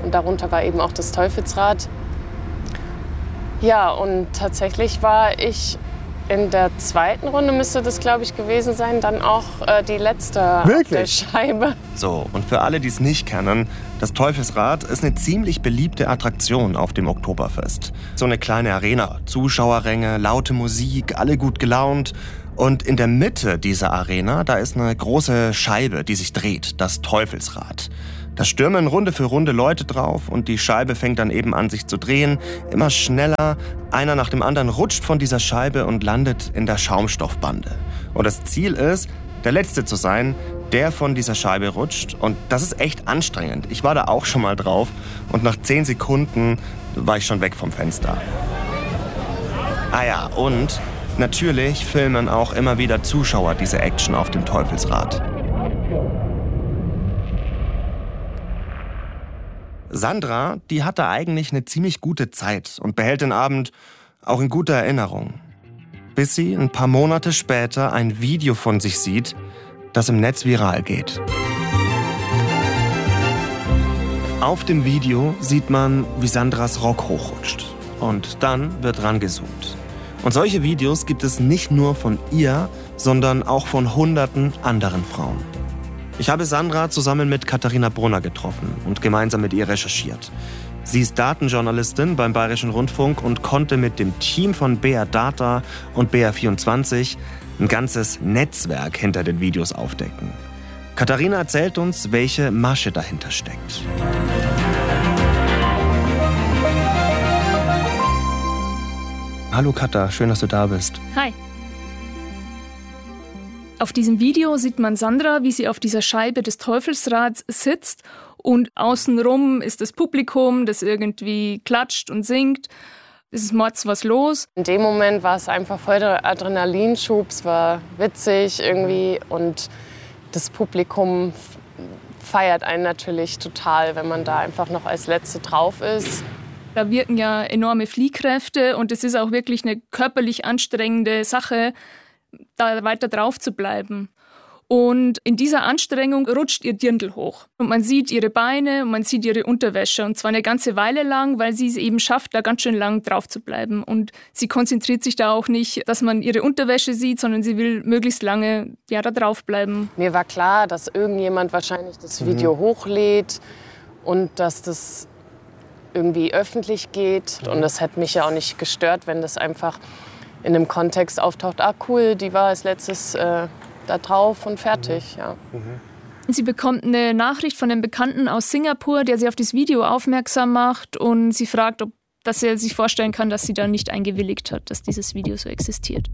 Und darunter war eben auch das Teufelsrad. Ja, und tatsächlich war ich in der zweiten Runde, müsste das, glaube ich, gewesen sein, dann auch die letzte auf der Scheibe. So, und für alle, die es nicht kennen, das Teufelsrad ist eine ziemlich beliebte Attraktion auf dem Oktoberfest. So eine kleine Arena, Zuschauerränge, laute Musik, alle gut gelaunt. Und in der Mitte dieser Arena, da ist eine große Scheibe, die sich dreht, das Teufelsrad. Da stürmen Runde für Runde Leute drauf und die Scheibe fängt dann eben an, sich zu drehen. Immer schneller, einer nach dem anderen rutscht von dieser Scheibe und landet in der Schaumstoffbande. Und das Ziel ist, der Letzte zu sein, der von dieser Scheibe rutscht. Und das ist echt anstrengend. Ich war da auch schon mal drauf und nach 10 Sekunden war ich schon weg vom Fenster. Ah ja, und natürlich filmen auch immer wieder Zuschauer diese Action auf dem Teufelsrad. Sandra, die hat da eigentlich eine ziemlich gute Zeit und behält den Abend auch in guter Erinnerung. Bis sie ein paar Monate später ein Video von sich sieht, das im Netz viral geht. Auf dem Video sieht man, wie Sandras Rock hochrutscht. Und dann wird rangezoomt. Und solche Videos gibt es nicht nur von ihr, sondern auch von Hunderten anderen Frauen. Ich habe Sandra zusammen mit Katharina Brunner getroffen und gemeinsam mit ihr recherchiert. Sie ist Datenjournalistin beim Bayerischen Rundfunk und konnte mit dem Team von BR Data und BR24 ein ganzes Netzwerk hinter den Videos aufdecken. Katharina erzählt uns, welche Masche dahinter steckt. Hallo Katha, schön, dass du da bist. Hi. Auf diesem Video sieht man Sandra, wie sie auf dieser Scheibe des Teufelsrads sitzt und außenrum ist das Publikum, das irgendwie klatscht und singt. Es ist mords was los. In dem Moment war es einfach voll der Adrenalinschub, es war witzig irgendwie und das Publikum feiert einen natürlich total, wenn man da einfach noch als Letzte drauf ist. Da wirken ja enorme Fliehkräfte und es ist auch wirklich eine körperlich anstrengende Sache, da weiter drauf zu bleiben. Und in dieser Anstrengung rutscht ihr Dirndl hoch. Und man sieht ihre Beine und man sieht ihre Unterwäsche. Und zwar eine ganze Weile lang, weil sie es eben schafft, da ganz schön lang drauf zu bleiben. Und sie konzentriert sich da auch nicht, dass man ihre Unterwäsche sieht, sondern sie will möglichst lange da drauf bleiben. Mir war klar, dass irgendjemand wahrscheinlich das Video hochlädt und dass das irgendwie öffentlich geht. Und das hätte mich ja auch nicht gestört, wenn das einfach in einem Kontext auftaucht. Ah cool, die war als letztes da drauf und fertig. Ja. Sie bekommt eine Nachricht von einem Bekannten aus Singapur, der sie auf das Video aufmerksam macht und sie fragt, dass er sich vorstellen kann, dass sie da nicht eingewilligt hat, dass dieses Video so existiert.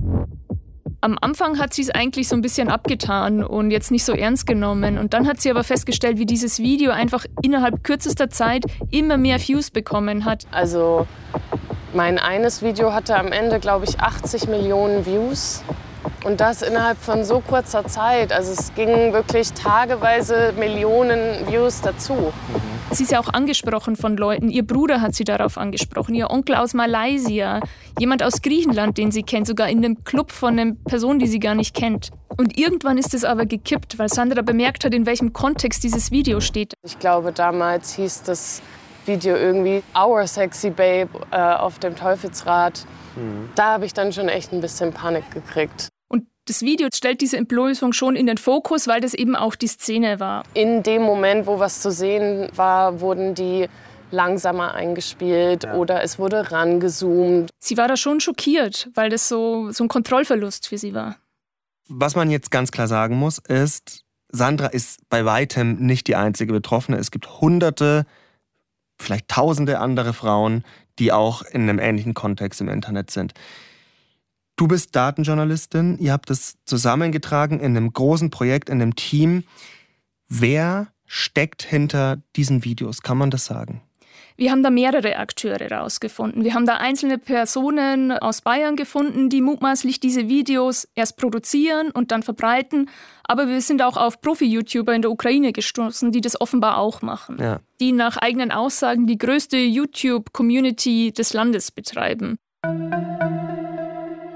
Am Anfang hat sie es eigentlich so ein bisschen abgetan und jetzt nicht so ernst genommen. Und dann hat sie aber festgestellt, wie dieses Video einfach innerhalb kürzester Zeit immer mehr Views bekommen hat. Also mein eines Video hatte am Ende, glaube ich, 80 Millionen Views. Und das innerhalb von so kurzer Zeit. Also es gingen wirklich tageweise Millionen Views dazu. Sie ist ja auch angesprochen von Leuten. Ihr Bruder hat sie darauf angesprochen, ihr Onkel aus Malaysia, jemand aus Griechenland, den sie kennt, sogar in einem Club von einer Person, die sie gar nicht kennt. Und irgendwann ist es aber gekippt, weil Sandra bemerkt hat, in welchem Kontext dieses Video steht. Ich glaube, damals hieß das Video irgendwie Our Sexy Babe auf dem Teufelsrad. Da habe ich dann schon echt ein bisschen Panik gekriegt. Und das Video stellt diese Entblößung schon in den Fokus, weil das eben auch die Szene war. In dem Moment, wo was zu sehen war, wurden die langsamer eingespielt oder es wurde rangezoomt. Sie war da schon schockiert, weil das so ein Kontrollverlust für sie war. Was man jetzt ganz klar sagen muss, ist, Sandra ist bei weitem nicht die einzige Betroffene. Es gibt Hunderte, vielleicht Tausende andere Frauen, die auch in einem ähnlichen Kontext im Internet sind. Du bist Datenjournalistin, ihr habt das zusammengetragen in einem großen Projekt, in einem Team. Wer steckt hinter diesen Videos? Kann man das sagen? Wir haben da mehrere Akteure rausgefunden. Wir haben da einzelne Personen aus Bayern gefunden, die mutmaßlich diese Videos erst produzieren und dann verbreiten. Aber wir sind auch auf Profi-YouTuber in der Ukraine gestoßen, die das offenbar auch machen. Ja. Die nach eigenen Aussagen die größte YouTube-Community des Landes betreiben.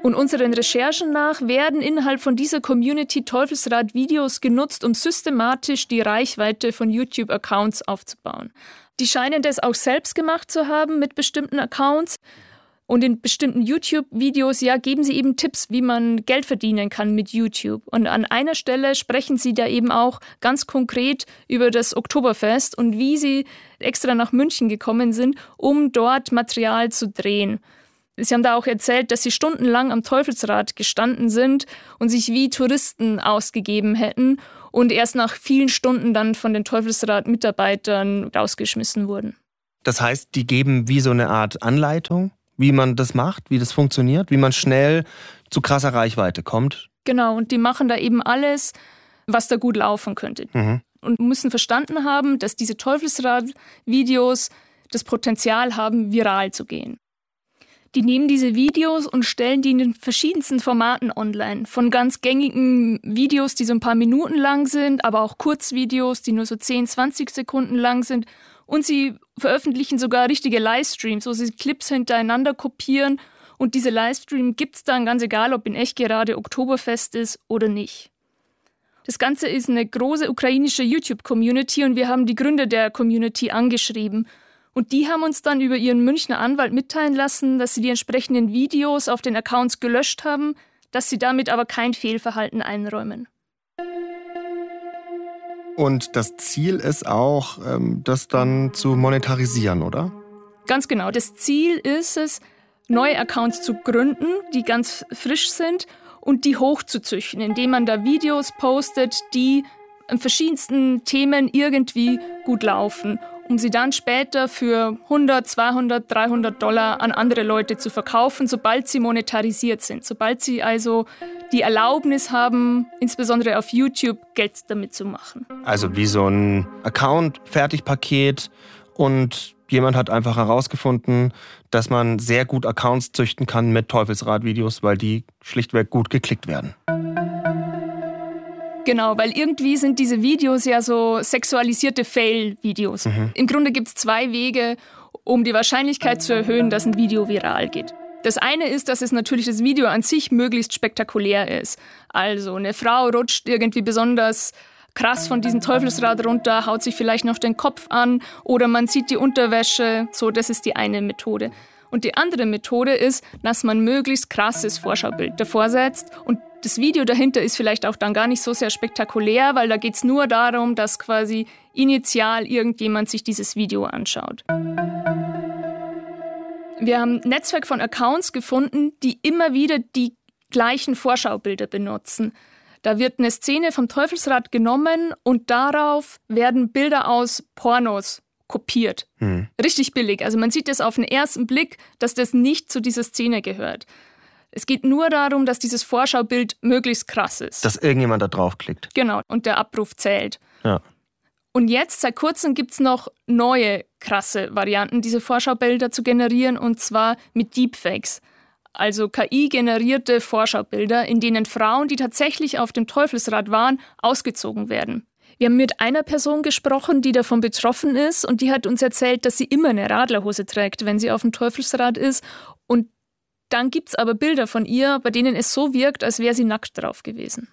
Und unseren Recherchen nach werden innerhalb von dieser Community Teufelsrad-Videos genutzt, um systematisch die Reichweite von YouTube-Accounts aufzubauen. Die scheinen das auch selbst gemacht zu haben mit bestimmten Accounts. Und in bestimmten YouTube-Videos, geben sie eben Tipps, wie man Geld verdienen kann mit YouTube. Und an einer Stelle sprechen sie da eben auch ganz konkret über das Oktoberfest und wie sie extra nach München gekommen sind, um dort Material zu drehen. Sie haben da auch erzählt, dass sie stundenlang am Teufelsrad gestanden sind und sich wie Touristen ausgegeben hätten und erst nach vielen Stunden dann von den Teufelsrad-Mitarbeitern rausgeschmissen wurden. Das heißt, die geben wie so eine Art Anleitung, wie man das macht, wie das funktioniert, wie man schnell zu krasser Reichweite kommt. Genau, und die machen da eben alles, was da gut laufen könnte. Und müssen verstanden haben, dass diese Teufelsrad-Videos das Potenzial haben, viral zu gehen. Die nehmen diese Videos und stellen die in den verschiedensten Formaten online. Von ganz gängigen Videos, die so ein paar Minuten lang sind, aber auch Kurzvideos, die nur so 10, 20 Sekunden lang sind. Und sie veröffentlichen sogar richtige Livestreams, wo sie Clips hintereinander kopieren. Und diese Livestream gibt es dann ganz egal, ob in echt gerade Oktoberfest ist oder nicht. Das Ganze ist eine große ukrainische YouTube-Community und wir haben die Gründer der Community angeschrieben. Und die haben uns dann über ihren Münchner Anwalt mitteilen lassen, dass sie die entsprechenden Videos auf den Accounts gelöscht haben, dass sie damit aber kein Fehlverhalten einräumen. Und das Ziel ist auch, das dann zu monetarisieren, oder? Ganz genau. Das Ziel ist es, neue Accounts zu gründen, die ganz frisch sind und die hochzuzüchten, indem man da Videos postet, die an verschiedensten Themen irgendwie gut laufen, um sie dann später für 100, 200, $300 an andere Leute zu verkaufen, sobald sie monetarisiert sind, sobald sie also die Erlaubnis haben, insbesondere auf YouTube Geld damit zu machen. Also wie so ein Account-Fertigpaket und jemand hat einfach herausgefunden, dass man sehr gut Accounts züchten kann mit Teufelsrad-Videos, weil die schlichtweg gut geklickt werden. Genau, weil irgendwie sind diese Videos ja so sexualisierte Fail-Videos. Im Grunde gibt es 2 Wege, um die Wahrscheinlichkeit zu erhöhen, dass ein Video viral geht. Das eine ist, dass es natürlich das Video an sich möglichst spektakulär ist. Also eine Frau rutscht irgendwie besonders krass von diesem Teufelsrad runter, haut sich vielleicht noch den Kopf an oder man sieht die Unterwäsche. So, das ist die eine Methode. Und die andere Methode ist, dass man möglichst krasses Vorschaubild davor setzt und das Video dahinter ist vielleicht auch dann gar nicht so sehr spektakulär, weil da geht es nur darum, dass quasi initial irgendjemand sich dieses Video anschaut. Wir haben ein Netzwerk von Accounts gefunden, die immer wieder die gleichen Vorschaubilder benutzen. Da wird eine Szene vom Teufelsrad genommen und darauf werden Bilder aus Pornos kopiert. Richtig billig. Also man sieht das auf den ersten Blick, dass das nicht zu dieser Szene gehört. Es geht nur darum, dass dieses Vorschaubild möglichst krass ist. Dass irgendjemand da draufklickt. Genau, und der Abruf zählt. Ja. Und jetzt, seit kurzem, gibt es noch neue krasse Varianten, diese Vorschaubilder zu generieren, und zwar mit Deepfakes. Also KI-generierte Vorschaubilder, in denen Frauen, die tatsächlich auf dem Teufelsrad waren, ausgezogen werden. Wir haben mit einer Person gesprochen, die davon betroffen ist, und die hat uns erzählt, dass sie immer eine Radlerhose trägt, wenn sie auf dem Teufelsrad ist. Und dann gibt es aber Bilder von ihr, bei denen es so wirkt, als wäre sie nackt drauf gewesen.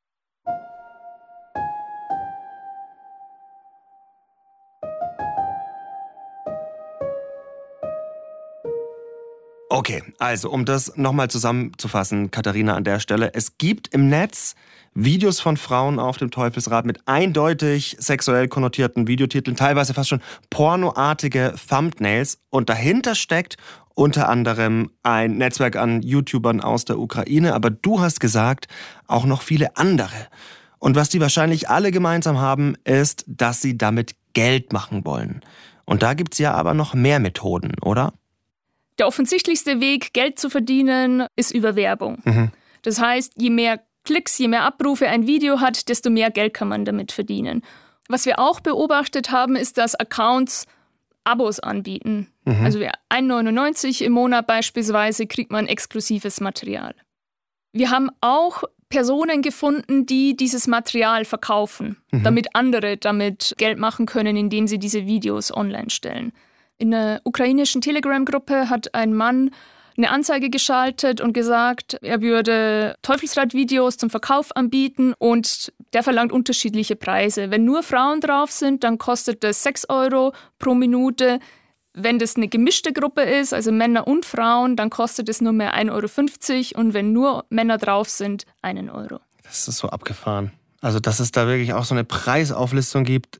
Okay, also um das nochmal zusammenzufassen, Katharina, an der Stelle. Es gibt im Netz Videos von Frauen auf dem Teufelsrad mit eindeutig sexuell konnotierten Videotiteln, teilweise fast schon pornoartige Thumbnails. Und dahinter steckt unter anderem ein Netzwerk an YouTubern aus der Ukraine. Aber du hast gesagt, auch noch viele andere. Und was die wahrscheinlich alle gemeinsam haben, ist, dass sie damit Geld machen wollen. Und da gibt's ja aber noch mehr Methoden, oder? Der offensichtlichste Weg, Geld zu verdienen, ist über Werbung. Das heißt, je mehr Klicks, je mehr Abrufe ein Video hat, desto mehr Geld kann man damit verdienen. Was wir auch beobachtet haben, ist, dass Accounts Abos anbieten. Also 1,99 im Monat beispielsweise kriegt man exklusives Material. Wir haben auch Personen gefunden, die dieses Material verkaufen, damit andere damit Geld machen können, indem sie diese Videos online stellen. In einer ukrainischen Telegram-Gruppe hat ein Mann eine Anzeige geschaltet und gesagt, er würde Teufelsrad-Videos zum Verkauf anbieten und der verlangt unterschiedliche Preise. Wenn nur Frauen drauf sind, dann kostet das 6 € pro Minute. Wenn das eine gemischte Gruppe ist, also Männer und Frauen, dann kostet es nur mehr 1,50 € und wenn nur Männer drauf sind, 1 €. Das ist so abgefahren. Also, dass es da wirklich auch so eine Preisauflistung gibt.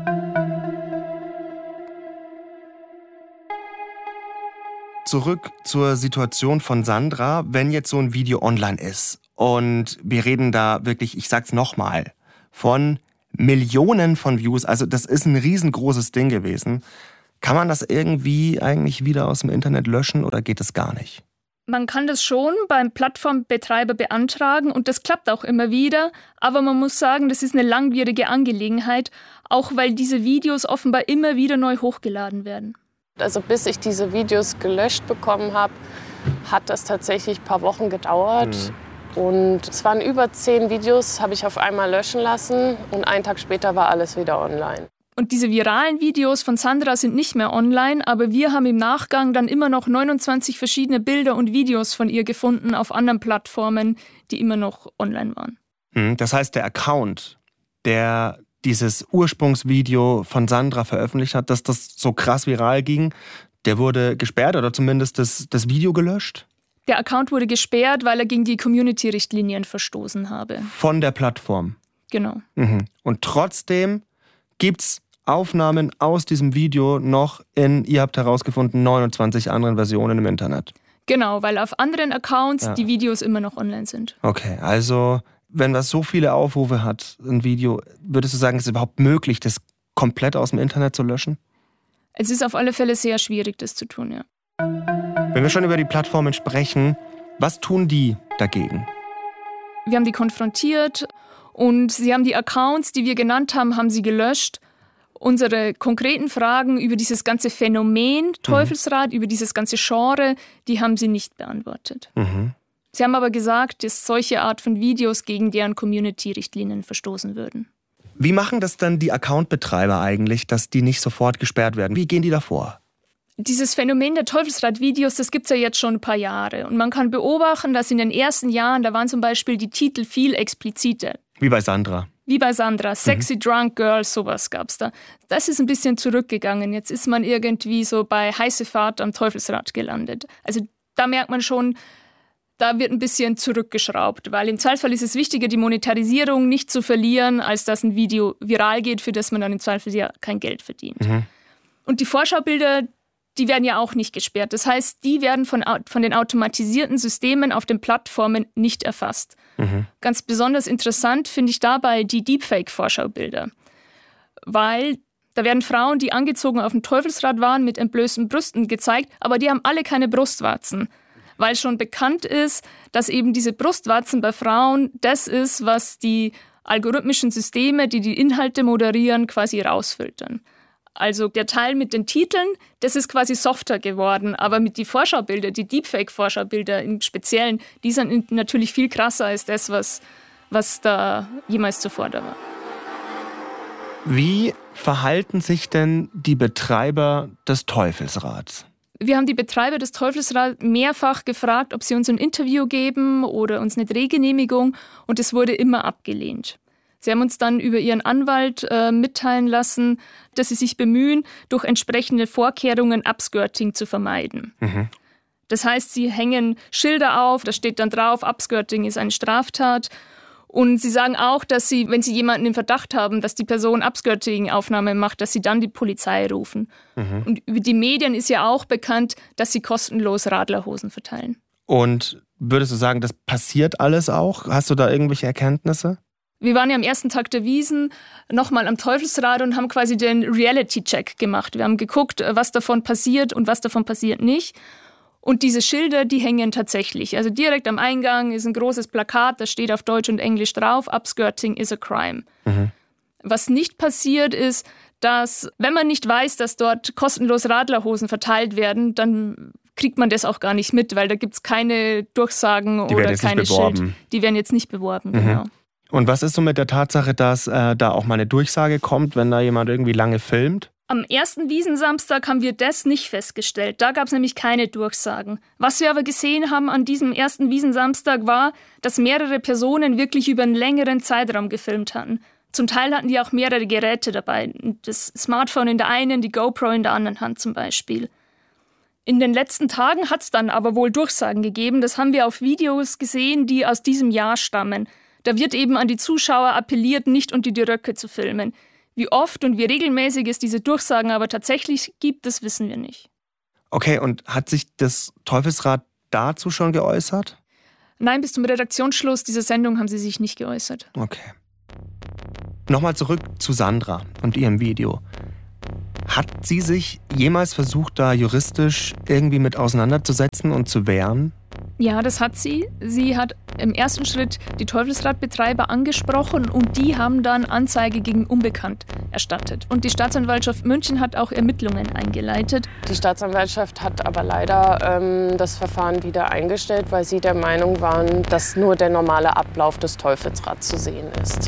Zurück zur Situation von Sandra, wenn jetzt so ein Video online ist und wir reden da wirklich, ich sag's nochmal, von Millionen von Views, also das ist ein riesengroßes Ding gewesen. Kann man das irgendwie eigentlich wieder aus dem Internet löschen oder geht das gar nicht? Man kann das schon beim Plattformbetreiber beantragen und das klappt auch immer wieder, aber man muss sagen, das ist eine langwierige Angelegenheit, auch weil diese Videos offenbar immer wieder neu hochgeladen werden. Also bis ich diese Videos gelöscht bekommen habe, hat das tatsächlich ein paar Wochen gedauert. Und es waren über 10 Videos, habe ich auf einmal löschen lassen und einen Tag später war alles wieder online. Und diese viralen Videos von Sandra sind nicht mehr online, aber wir haben im Nachgang dann immer noch 29 verschiedene Bilder und Videos von ihr gefunden auf anderen Plattformen, die immer noch online waren. Das heißt, der Account, der dieses Ursprungsvideo von Sandra veröffentlicht hat, dass das so krass viral ging, der wurde gesperrt oder zumindest das Video gelöscht? Der Account wurde gesperrt, weil er gegen die Community-Richtlinien verstoßen habe. Von der Plattform? Genau. Und trotzdem gibt's Aufnahmen aus diesem Video noch ihr habt herausgefunden, 29 anderen Versionen im Internet. Genau, weil auf anderen Accounts die Videos immer noch online sind. Okay, also wenn das so viele Aufrufe hat, ein Video, würdest du sagen, es ist überhaupt möglich, das komplett aus dem Internet zu löschen? Es ist auf alle Fälle sehr schwierig, das zu tun, ja. Wenn wir schon über die Plattformen sprechen, was tun die dagegen? Wir haben die konfrontiert und sie haben die Accounts, die wir genannt haben, haben sie gelöscht. Unsere konkreten Fragen über dieses ganze Phänomen Teufelsrad, über dieses ganze Genre, die haben sie nicht beantwortet. Sie haben aber gesagt, dass solche Art von Videos gegen deren Community-Richtlinien verstoßen würden. Wie machen das dann die Accountbetreiber eigentlich, dass die nicht sofort gesperrt werden? Wie gehen die da vor? Dieses Phänomen der Teufelsrad-Videos, das gibt es ja jetzt schon ein paar Jahre. Und man kann beobachten, dass in den ersten Jahren, da waren zum Beispiel die Titel viel expliziter. Wie bei Sandra. Sexy Drunk Girl, sowas gab's da. Das ist ein bisschen zurückgegangen. Jetzt ist man irgendwie so bei heiße Fahrt am Teufelsrad gelandet. Also da merkt man schon, da wird ein bisschen zurückgeschraubt, weil im Zweifelsfall ist es wichtiger, die Monetarisierung nicht zu verlieren, als dass ein Video viral geht, für das man dann im Zweifel ja kein Geld verdient. Und die Vorschaubilder, die werden ja auch nicht gesperrt. Das heißt, die werden von den automatisierten Systemen auf den Plattformen nicht erfasst. Ganz besonders interessant finde ich dabei die Deepfake-Vorschaubilder. Weil da werden Frauen, die angezogen auf dem Teufelsrad waren, mit entblößten Brüsten gezeigt, aber die haben alle keine Brustwarzen. Weil schon bekannt ist, dass eben diese Brustwarzen bei Frauen das ist, was die algorithmischen Systeme, die die Inhalte moderieren, quasi rausfiltern. Also der Teil mit den Titeln, das ist quasi softer geworden, aber mit die Vorschaubilder, die Deepfake-Vorschaubilder im Speziellen, die sind natürlich viel krasser als das, was da jemals zuvor da war. Wie verhalten sich denn die Betreiber des Teufelsrads? Wir haben die Betreiber des Teufelsrads mehrfach gefragt, ob sie uns ein Interview geben oder uns eine Drehgenehmigung, und es wurde immer abgelehnt. Sie haben uns dann über ihren Anwalt mitteilen lassen, dass sie sich bemühen, durch entsprechende Vorkehrungen Upskirting zu vermeiden. Das heißt, sie hängen Schilder auf, da steht dann drauf, Upskirting ist eine Straftat. Und sie sagen auch, dass sie, wenn sie jemanden im Verdacht haben, dass die Person Upskirting-Aufnahme macht, dass sie dann die Polizei rufen. Und über die Medien ist ja auch bekannt, dass sie kostenlos Radlerhosen verteilen. Und würdest du sagen, das passiert alles auch? Hast du da irgendwelche Erkenntnisse? Wir waren ja am ersten Tag der Wiesn nochmal am Teufelsrad und haben quasi den Reality-Check gemacht. Wir haben geguckt, was davon passiert und was davon passiert nicht. Und diese Schilder, die hängen tatsächlich. Also direkt am Eingang ist ein großes Plakat, da steht auf Deutsch und Englisch drauf, Upskirting is a crime. Was nicht passiert ist, dass, wenn man nicht weiß, dass dort kostenlos Radlerhosen verteilt werden, dann kriegt man das auch gar nicht mit, weil da gibt es keine Durchsagen oder keine Schilder. Die werden jetzt nicht beworben, genau. Und was ist so mit der Tatsache, dass da auch mal eine Durchsage kommt, wenn da jemand irgendwie lange filmt? Am ersten Wiesensamstag haben wir das nicht festgestellt. Da gab es nämlich keine Durchsagen. Was wir aber gesehen haben an diesem ersten Wiesensamstag war, dass mehrere Personen wirklich über einen längeren Zeitraum gefilmt hatten. Zum Teil hatten die auch mehrere Geräte dabei. Das Smartphone in der einen, die GoPro in der anderen Hand zum Beispiel. In den letzten Tagen hat es dann aber wohl Durchsagen gegeben. Das haben wir auf Videos gesehen, die aus diesem Jahr stammen. Da wird eben an die Zuschauer appelliert, nicht unter die Röcke zu filmen. Wie oft und wie regelmäßig es diese Durchsagen aber tatsächlich gibt, das wissen wir nicht. Okay, und hat sich das Teufelsrad dazu schon geäußert? Nein, bis zum Redaktionsschluss dieser Sendung haben sie sich nicht geäußert. Okay. Nochmal zurück zu Sandra und ihrem Video. Hat sie sich jemals versucht, da juristisch irgendwie mit auseinanderzusetzen und zu wehren? Ja, das hat sie. Sie hat im ersten Schritt die Teufelsradbetreiber angesprochen und die haben dann Anzeige gegen Unbekannt erstattet. Und die Staatsanwaltschaft München hat auch Ermittlungen eingeleitet. Die Staatsanwaltschaft hat aber leider das Verfahren wieder eingestellt, weil sie der Meinung waren, dass nur der normale Ablauf des Teufelsrads zu sehen ist.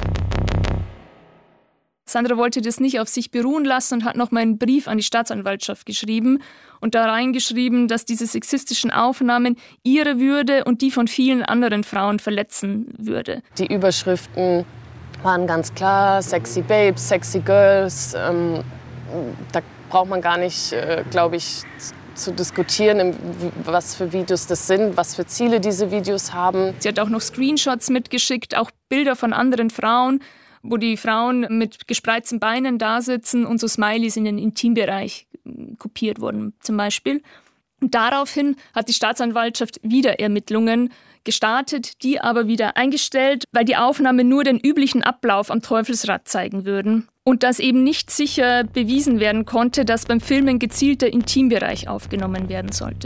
Sandra wollte das nicht auf sich beruhen lassen und hat noch mal einen Brief an die Staatsanwaltschaft geschrieben und da reingeschrieben, dass diese sexistischen Aufnahmen ihre Würde und die von vielen anderen Frauen verletzen würde. Die Überschriften waren ganz klar, sexy Babes, sexy Girls. Da braucht man gar nicht, glaube ich, zu diskutieren, was für Videos das sind, was für Ziele diese Videos haben. Sie hat auch noch Screenshots mitgeschickt, auch Bilder von anderen Frauen, wo die Frauen mit gespreizten Beinen da sitzen und so Smileys in den Intimbereich kopiert wurden zum Beispiel. Und daraufhin hat die Staatsanwaltschaft wieder Ermittlungen gestartet, die aber wieder eingestellt, weil die Aufnahmen nur den üblichen Ablauf am Teufelsrad zeigen würden. Und dass eben nicht sicher bewiesen werden konnte, dass beim Filmen gezielter Intimbereich aufgenommen werden sollte.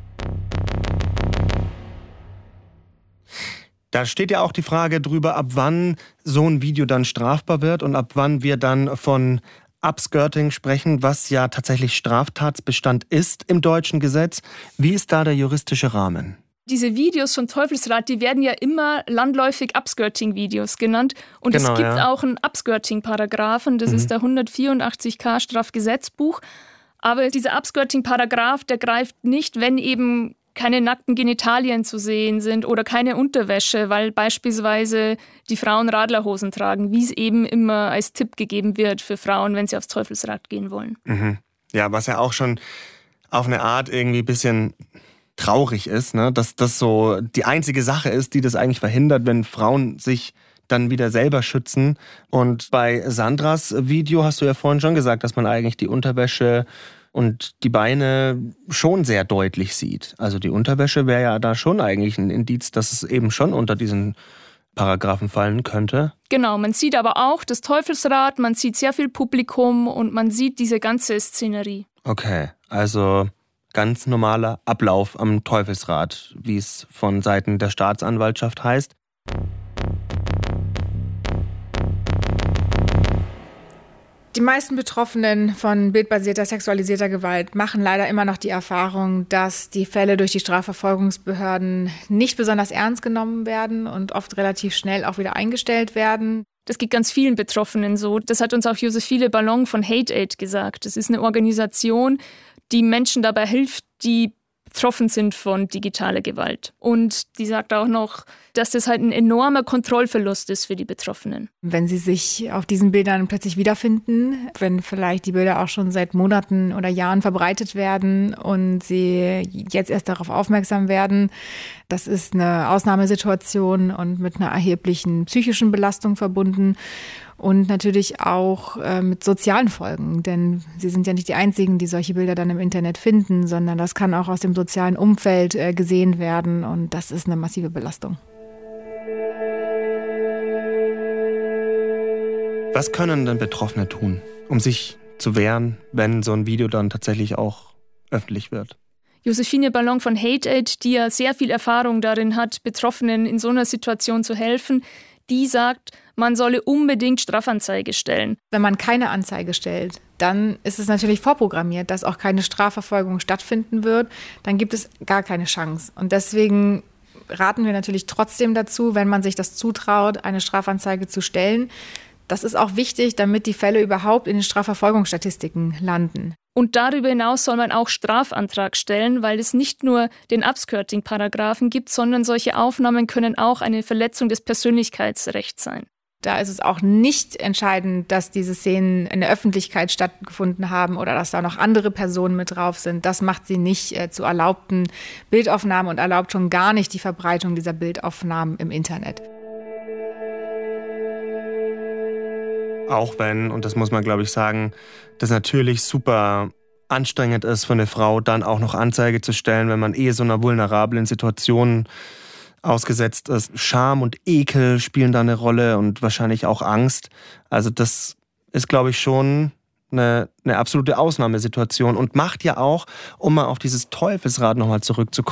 Da steht ja auch die Frage drüber, ab wann so ein Video dann strafbar wird und ab wann wir dann von Upskirting sprechen, was ja tatsächlich Straftatsbestand ist im deutschen Gesetz. Wie ist da der juristische Rahmen? Diese Videos von Teufelsrad, die werden ja immer landläufig Upskirting-Videos genannt. Und genau, es gibt auch einen Upskirting-Paragraphen, das ist der 184k Strafgesetzbuch. Aber dieser Upskirting-Paragraph, der greift nicht, wenn eben keine nackten Genitalien zu sehen sind oder keine Unterwäsche, weil beispielsweise die Frauen Radlerhosen tragen, wie es eben immer als Tipp gegeben wird für Frauen, wenn sie aufs Teufelsrad gehen wollen. Mhm. Ja, was ja auch schon auf eine Art irgendwie ein bisschen traurig ist, ne? Dass das so die einzige Sache ist, die das eigentlich verhindert, wenn Frauen sich dann wieder selber schützen. Und bei Sandras Video hast du ja vorhin schon gesagt, dass man eigentlich die Unterwäsche und die Beine schon sehr deutlich sieht. Also die Unterwäsche wäre ja da schon eigentlich ein Indiz, dass es eben schon unter diesen Paragraphen fallen könnte. Genau, man sieht aber auch das Teufelsrad, man sieht sehr viel Publikum und man sieht diese ganze Szenerie. Okay, also ganz normaler Ablauf am Teufelsrad, wie es von Seiten der Staatsanwaltschaft heißt. Die meisten Betroffenen von bildbasierter sexualisierter Gewalt machen leider immer noch die Erfahrung, dass die Fälle durch die Strafverfolgungsbehörden nicht besonders ernst genommen werden und oft relativ schnell auch wieder eingestellt werden. Das geht ganz vielen Betroffenen so. Das hat uns auch Josephine Ballon von Hate Aid gesagt. Das ist eine Organisation, die Menschen dabei hilft, die betroffen sind von digitaler Gewalt. Und die sagt auch noch, dass das halt ein enormer Kontrollverlust ist für die Betroffenen. Wenn sie sich auf diesen Bildern plötzlich wiederfinden, wenn vielleicht die Bilder auch schon seit Monaten oder Jahren verbreitet werden und sie jetzt erst darauf aufmerksam werden, das ist eine Ausnahmesituation und mit einer erheblichen psychischen Belastung verbunden. Und natürlich auch mit sozialen Folgen, denn sie sind ja nicht die Einzigen, die solche Bilder dann im Internet finden, sondern das kann auch aus dem sozialen Umfeld gesehen werden und das ist eine massive Belastung. Was können denn Betroffene tun, um sich zu wehren, wenn so ein Video dann tatsächlich auch öffentlich wird? Josephine Ballon von Hate Aid, die ja sehr viel Erfahrung darin hat, Betroffenen in so einer Situation zu helfen, die sagt, man solle unbedingt Strafanzeige stellen. Wenn man keine Anzeige stellt, dann ist es natürlich vorprogrammiert, dass auch keine Strafverfolgung stattfinden wird. Dann gibt es gar keine Chance. Und deswegen raten wir natürlich trotzdem dazu, wenn man sich das zutraut, eine Strafanzeige zu stellen, Das ist auch wichtig, damit die Fälle überhaupt in den Strafverfolgungsstatistiken landen. Und darüber hinaus soll man auch Strafantrag stellen, weil es nicht nur den Upskirting-Paragraphen gibt, sondern solche Aufnahmen können auch eine Verletzung des Persönlichkeitsrechts sein. Da ist es auch nicht entscheidend, dass diese Szenen in der Öffentlichkeit stattgefunden haben oder dass da noch andere Personen mit drauf sind. Das macht sie nicht zu erlaubten Bildaufnahmen und erlaubt schon gar nicht die Verbreitung dieser Bildaufnahmen im Internet. Auch wenn, und das muss man glaube ich sagen, das natürlich super anstrengend ist für eine Frau, dann auch noch Anzeige zu stellen, wenn man so einer vulnerablen Situation ausgesetzt ist. Scham und Ekel spielen da eine Rolle und wahrscheinlich auch Angst. Also das ist glaube ich schon eine absolute Ausnahmesituation und macht ja auch, um mal auf dieses Teufelsrad nochmal zurückzukommen,